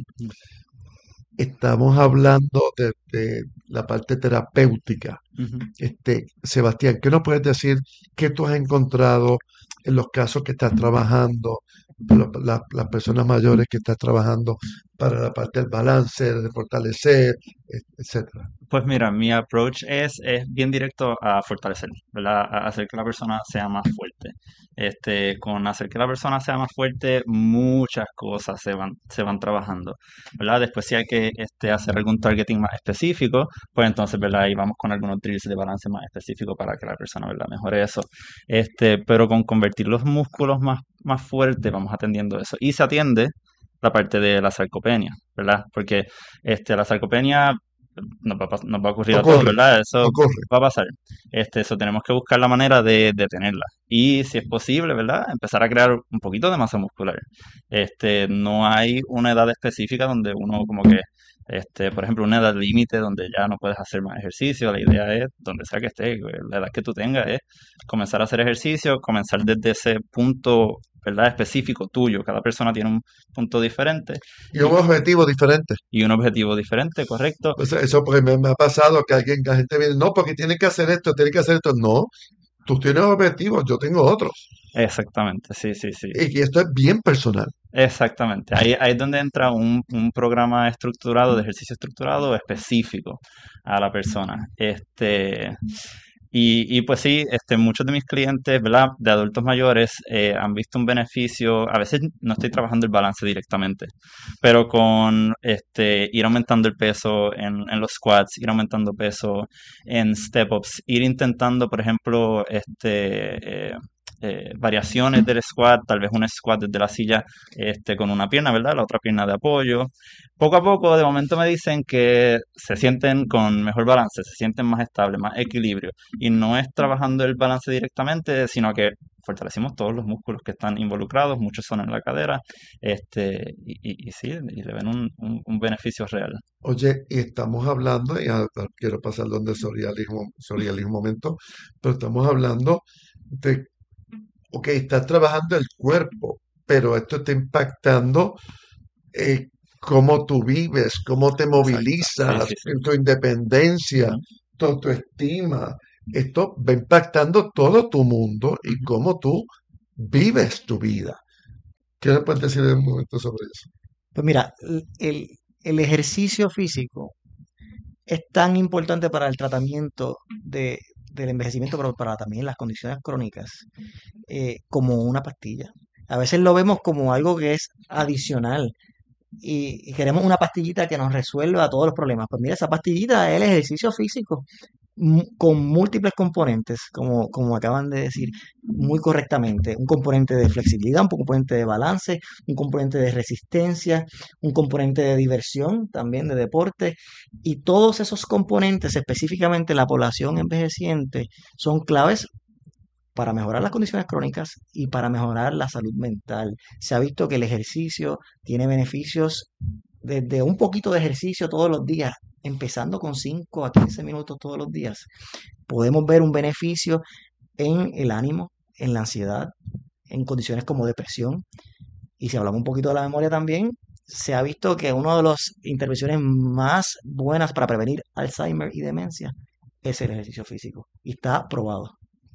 Estamos hablando de, de la parte terapéutica. Ujú. Este, Sebastián, ¿qué nos puedes decir? ¿Qué tú has encontrado en los casos que estás trabajando, la- la- las personas mayores que estás trabajando para la parte del balance, de fortalecer, et- etcétera? Pues mira, mi approach es, es bien directo a fortalecer, ¿verdad? A hacer que la persona sea más fuerte. Este, con hacer que la persona sea más fuerte, muchas cosas se van, se van trabajando, ¿verdad? Después si hay que este, hacer algún targeting más específico, pues entonces, ¿verdad? Ahí vamos con algunos drills de balance más específicos para que la persona, ¿verdad? Mejore eso. Este, pero con convertir los músculos más, más fuertes, vamos atendiendo eso. Y se atiende la parte de la sarcopenia, ¿verdad? Porque este, la sarcopenia nos va, a pas- nos va a ocurrir a todos, Ocurre, ¿verdad? Eso ocurre. va a pasar. Este, eso tenemos que buscar la manera de detenerla. Y si es posible, ¿verdad? Empezar a crear un poquito de masa muscular. Este, no hay una edad específica donde uno como que, este, por ejemplo, una edad límite donde ya no puedes hacer más ejercicio. La idea es, donde sea que estés, la edad que tú tengas, es comenzar a hacer ejercicio, comenzar desde ese punto, ¿verdad? Específico tuyo. Cada persona tiene un punto diferente Y un objetivo diferente. y un objetivo diferente, ¿correcto? Pues eso porque me, me ha pasado que alguien, la gente viene, no, porque tiene que hacer esto, tiene que hacer esto. No, tú tienes objetivos, yo tengo otros. Exactamente, sí, sí, sí. Y que esto es bien personal. Exactamente. Ahí, ahí es donde entra un, un programa estructurado, de ejercicio estructurado específico a la persona. Este, y, y pues sí, este, muchos de mis clientes, ¿verdad? De adultos mayores eh, han visto un beneficio. A veces no estoy trabajando el balance directamente, pero con este, ir aumentando el peso en, en los squats, ir aumentando peso en step-ups, ir intentando, por ejemplo, este, eh, eh, variaciones del squat, tal vez un squat desde la silla este, con una pierna, ¿verdad? La otra pierna de apoyo. Poco a poco, de momento me dicen que se sienten con mejor balance, se sienten más estables, más equilibrio. Y no es trabajando el balance directamente, sino que fortalecimos todos los músculos que están involucrados, muchos son en la cadera, este, y, y- y sí, y le ven un, un- un beneficio real. Oye, y estamos hablando, y ahora quiero pasar donde Sorialismo, Sorialismo un momento, pero estamos hablando de, ok, estás trabajando el cuerpo, pero esto está impactando eh, cómo tú vives, cómo te Exacto, sí, movilizas, sí, sí. en tu independencia, Ujú, tu autoestima. Esto va impactando todo tu mundo y ujú. cómo tú vives tu vida. ¿Qué me puedes decir en un momento sobre eso? Pues mira, el, el- el ejercicio físico es tan importante para el tratamiento de, del envejecimiento, pero para también las condiciones crónicas, eh, como una pastilla. A veces lo vemos como algo que es adicional y, y queremos una pastillita que nos resuelva todos los problemas. Pues mira, esa pastillita es el ejercicio físico mu- con múltiples componentes, como, como acaban de decir muy correctamente. Un componente de flexibilidad, un componente de balance, un componente de resistencia, un componente de diversión, también de deporte. Y todos esos componentes, específicamente la población envejeciente, son claves para mejorar las condiciones crónicas y para mejorar la salud mental. Se ha visto que el ejercicio tiene beneficios desde un poquito de ejercicio todos los días, empezando con cinco a quince minutos todos los días. Podemos ver un beneficio en el ánimo, en la ansiedad, en condiciones como depresión. Y si hablamos un poquito de la memoria también, se ha visto que una de las intervenciones más buenas para prevenir Alzheimer y demencia es el ejercicio físico. Y está probado.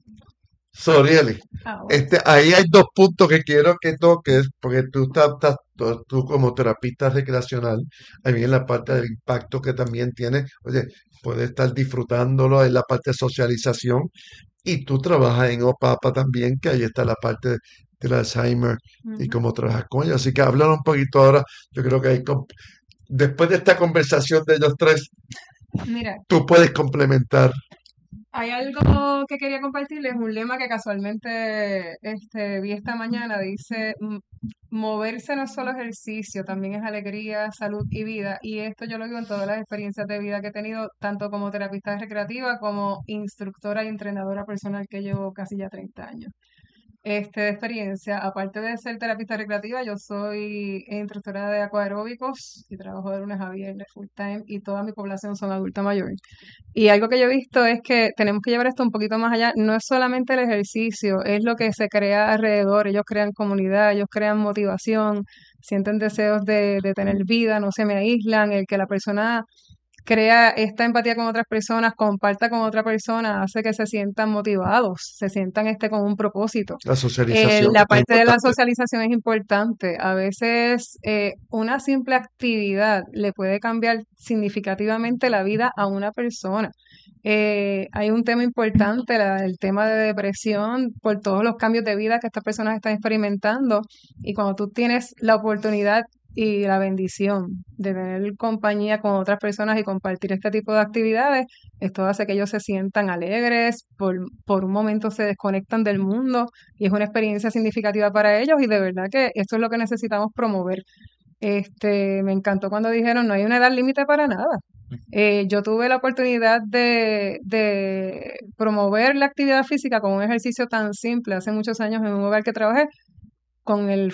Sorieli, Ah, bueno. este, ahí hay dos puntos que quiero que toques, porque tú, estás, estás- tú, tú como terapista recreacional, ahí viene la parte del impacto que también tiene, oye, puedes estar disfrutándolo en la parte de socialización, y tú trabajas en OPAPA también, que ahí está la parte de- del Alzheimer y Ujú. cómo trabajas con ellos. Así que háblanos un poquito ahora, yo creo que hay, com- después de esta conversación de ellos tres, Mira, tú puedes complementar. hay algo que quería compartirles, un lema que casualmente este, vi esta mañana, dice, "M- moverse no es solo ejercicio, también es alegría, salud y vida". Y esto yo lo digo en todas las experiencias de vida que he tenido, tanto como terapista recreativa, como instructora y entrenadora personal que llevo casi ya treinta años este, de experiencia. Aparte de ser terapista recreativa, yo soy instructora de acuaeróbicos y trabajo de lunes a viernes full time y toda mi población son adulta mayor. Y algo que yo he visto es que tenemos que llevar esto un poquito más allá. No es solamente el ejercicio, es lo que se crea alrededor. Ellos crean comunidad, ellos crean motivación, sienten deseos de, de tener vida, no se me aíslan. El que la persona crea esta empatía con otras personas, comparta con otra persona, hace que se sientan motivados, se sientan este con un propósito. La Eh, socialización, la que es parte de la importante. socialización es importante. A veces eh, una simple actividad le puede cambiar significativamente la vida a una persona. Eh, hay un tema importante, la- el tema de depresión, por todos los cambios de vida que estas personas están experimentando. Y cuando tú tienes la oportunidad y la bendición de tener compañía con otras personas y compartir este tipo de actividades, esto hace que ellos se sientan alegres, por, por un momento se desconectan del mundo y es una experiencia significativa para ellos y de verdad que esto es lo que necesitamos promover. Este, me encantó cuando dijeron no hay una edad límite para nada. Eh, yo tuve la oportunidad de, de promover la actividad física con un ejercicio tan simple hace muchos años en un hogar que trabajé con el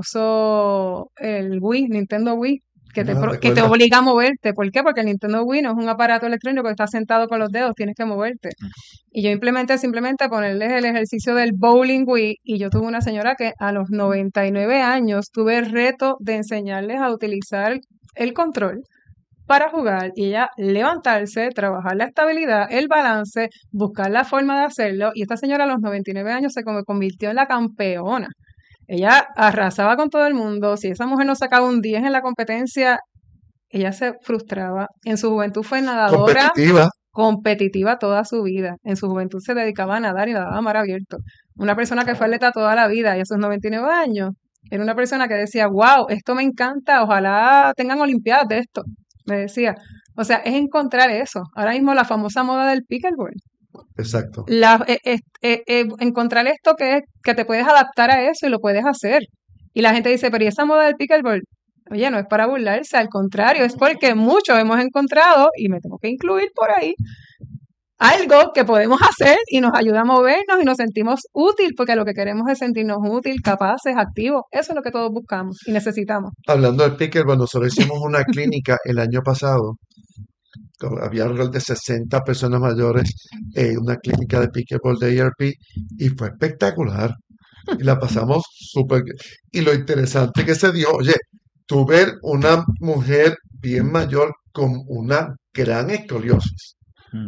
famoso el Wii, Nintendo Wii, que te, Ah, pro- que te recuerda. obliga a moverte. ¿Por qué? Porque el Nintendo Wii no es un aparato electrónico que estás sentado con los dedos, tienes que moverte. Y yo implementé simplemente ponerles el ejercicio del bowling Wii y yo tuve una señora que a los noventa y nueve años tuve el reto de enseñarles a utilizar el control para jugar y ella levantarse, trabajar la estabilidad, el balance, buscar la forma de hacerlo. Y esta señora a los noventa y nueve años se como- convirtió en la campeona. Ella arrasaba con todo el mundo. Si esa mujer no sacaba un diez en la competencia, ella se frustraba. En su juventud fue nadadora Competitiva. competitiva toda su vida. En su juventud se dedicaba a nadar y nadaba a mar abierto. Una persona que fue atleta toda la vida y a sus noventa y nueve años, era una persona que decía, wow, esto me encanta, ojalá tengan olimpiadas de esto. Me decía. O sea, es encontrar eso. Ahora mismo la famosa moda del pickleball. Exacto. La, eh, eh, eh, eh, encontrar esto que, es- que te puedes adaptar a eso y lo puedes hacer. Y la gente dice, pero ¿y esa moda del pickleball? Oye, no es para burlarse, al contrario, es porque muchos hemos encontrado, y me tengo que incluir por ahí, algo que podemos hacer y nos ayuda a movernos y nos sentimos útil, porque lo que queremos es sentirnos útil, capaces, activos. Eso es lo que todos buscamos y necesitamos. Hablando del pickleball, nosotros hicimos una clínica el año pasado. con- Había alrededor de sesenta personas mayores en una clínica de pickleball de A R P y fue espectacular. Y la pasamos súper. Y lo interesante que se dio, oye, tú ver una mujer bien mayor con una gran escoliosis,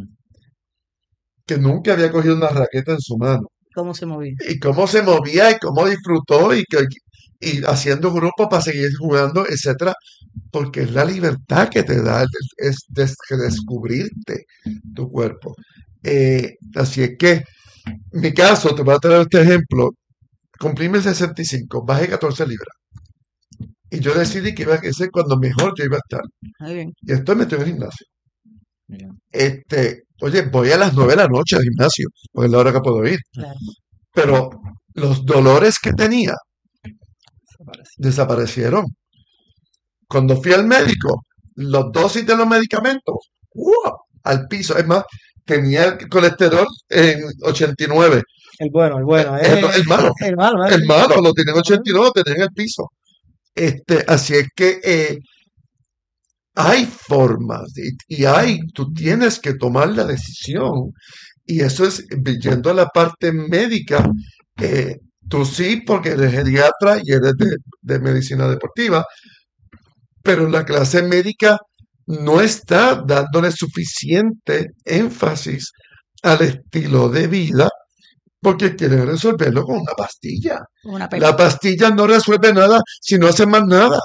que nunca había cogido una raqueta en su mano, ¿Cómo se movía? y cómo se movía y cómo disfrutó y, que, y haciendo grupos para seguir jugando, etcétera, porque es la libertad que te da, es des- descubrirte tu cuerpo. Eh, así es que, en mi caso, te voy a traer este ejemplo, cumplí mis sesenta y cinco, bajé catorce libras, y yo decidí que iba a ser cuando mejor yo iba a estar, Muy bien. y estoy metido en el gimnasio. Este, oye, voy a las nueve de la noche al gimnasio, porque es la hora que puedo ir. Claro. Pero los dolores que tenía desaparecieron. Cuando fui al médico, los dosis de los medicamentos, ¡wow!, al piso. Es más, tenía el colesterol en ochenta y nueve. El bueno, el bueno. El, eh, el malo, El malo, ¿eh? el malo, lo tenía en ochenta y nueve, lo tenía en el piso. Este, así es que eh, hay formas y, y hay, tú tienes que tomar la decisión. Y eso es, yendo a la parte médica, eh, tú sí, porque eres geriatra y eres de, de medicina deportiva, pero la clase médica no está dándole suficiente énfasis al estilo de vida porque quieren resolverlo con una pastilla. Una La pastilla no resuelve nada si no hace más nada.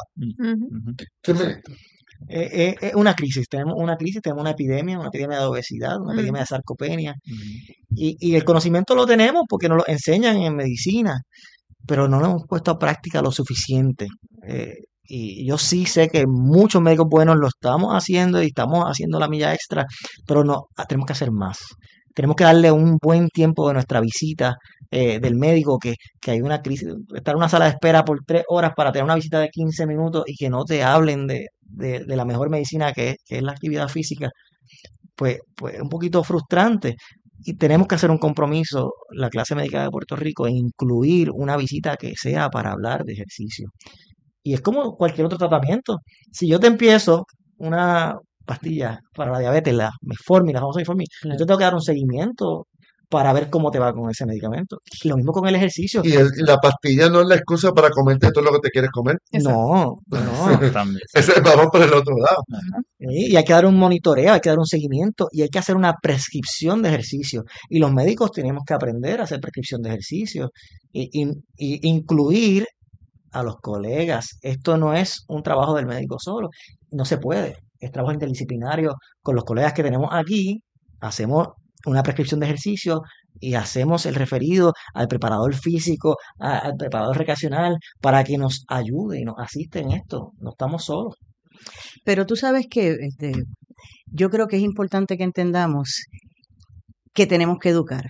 ¿Qué me- Eh, eh, es una crisis, tenemos una crisis, tenemos una epidemia, una epidemia de obesidad, una epidemia de sarcopenia, y, y el conocimiento lo tenemos porque nos lo enseñan en medicina, pero no lo hemos puesto a práctica lo suficiente. Eh, y yo sí sé que muchos médicos buenos lo estamos haciendo y estamos haciendo la milla extra, pero no, ah, tenemos que hacer más. Tenemos que darle un buen tiempo de nuestra visita eh, del médico, que, que hay una crisis, estar en una sala de espera por tres horas para tener una visita de quince minutos y que no te hablen de, de, de la mejor medicina que es, que es la actividad física, pues, pues es un poquito frustrante. Y tenemos que hacer un compromiso, la clase médica de Puerto Rico, en incluir una visita que sea para hablar de ejercicio. Y es como cualquier otro tratamiento. Si yo te empiezo una pastilla para la diabetes, la metformin, la famosa metformin, yo te tengo que dar un seguimiento para ver cómo te va con ese medicamento. Y lo mismo con el ejercicio. Y, el- y la pastilla no es la excusa para comerte todo lo que te quieres comer. No, no. Ese- vamos por el otro lado. Sí, y hay que dar un monitoreo, hay que dar un seguimiento y hay que hacer una prescripción de ejercicio. Y los médicos tenemos que aprender a hacer prescripción de ejercicio y, y- y incluir a los colegas. Esto no es un trabajo del médico solo, no se puede. Es trabajo interdisciplinario con los colegas que tenemos aquí. Hacemos una prescripción de ejercicio y hacemos el referido al preparador físico, a- al preparador recreacional, para que nos ayude y nos asiste en esto. No estamos solos. Pero tú sabes que este, yo creo que es importante que entendamos que tenemos que educar.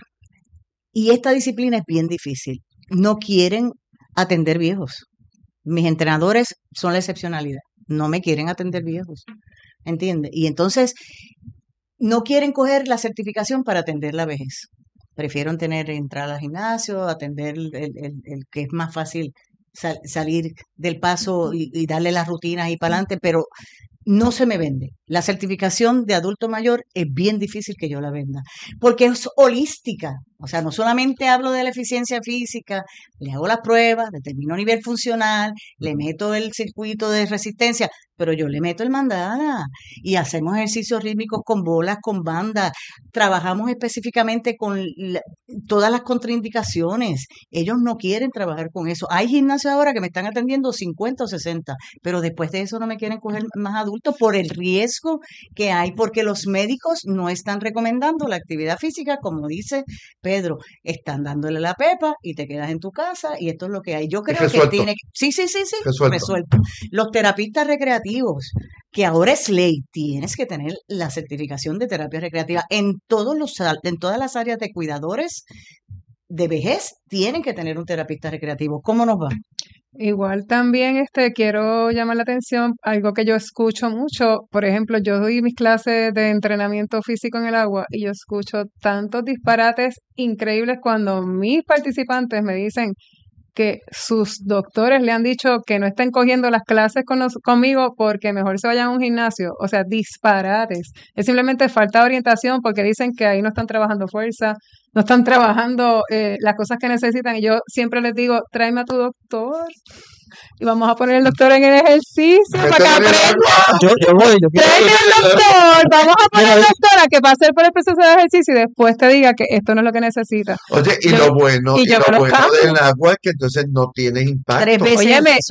Y esta disciplina es bien difícil. No quieren atender viejos. Mis entrenadores son la excepcionalidad. No me quieren atender viejos. ¿Entiendes? Y entonces no quieren coger la certificación para atender la vejez. Prefieren tener, entrar al gimnasio, atender el, el- el- el que es más fácil sal- salir del paso y, y darle las rutinas y para adelante, pero no se me vende. La certificación de adulto mayor es bien difícil que yo la venda, porque es holística. O sea, no solamente hablo de la eficiencia física, le hago las pruebas, determino nivel funcional, le meto el circuito de resistencia, pero yo le meto el mandala y hacemos ejercicios rítmicos con bolas, con bandas, trabajamos específicamente con la- todas las contraindicaciones. Ellos no quieren trabajar con eso. Hay gimnasios ahora que me están atendiendo cincuenta o sesenta, pero después de eso no me quieren coger más adultos por el riesgo que hay, porque los médicos no están recomendando la actividad física, como dice Pedro, están dándole la pepa y te quedas en tu casa y esto es lo que hay. Yo creo que resuelto. tiene que... Sí, sí, sí, sí, Resuelto. resuelto. Los terapistas recreativos, que ahora es ley, tienes que tener la certificación de terapia recreativa en todos los al- en todas las áreas de cuidadores de vejez, tienen que tener un terapista recreativo. ¿Cómo nos va? Igual también este quiero llamar la atención, algo que yo escucho mucho, por ejemplo, yo doy mis clases de entrenamiento físico en el agua y yo escucho tantos disparates increíbles cuando mis participantes me dicen que sus doctores le han dicho que no estén cogiendo las clases con nos- conmigo porque mejor se vayan a un gimnasio. O sea, disparates. Es simplemente falta de orientación porque dicen que ahí no están trabajando fuerza, no están trabajando eh, las cosas que necesitan. Y yo siempre les digo, tráeme a tu doctor y vamos a poner el doctor en el ejercicio para que aprenda. Yo, yo voy, yo quiero Tráeme al doctor, vamos a poner al doctor a que pase por el proceso de ejercicio y después te diga que esto no es lo que necesita. Oye, y Yo- lo bueno, y y yo lo me los bueno cambio. del agua es que entonces no tienes impacto. Tres veces Óyeme,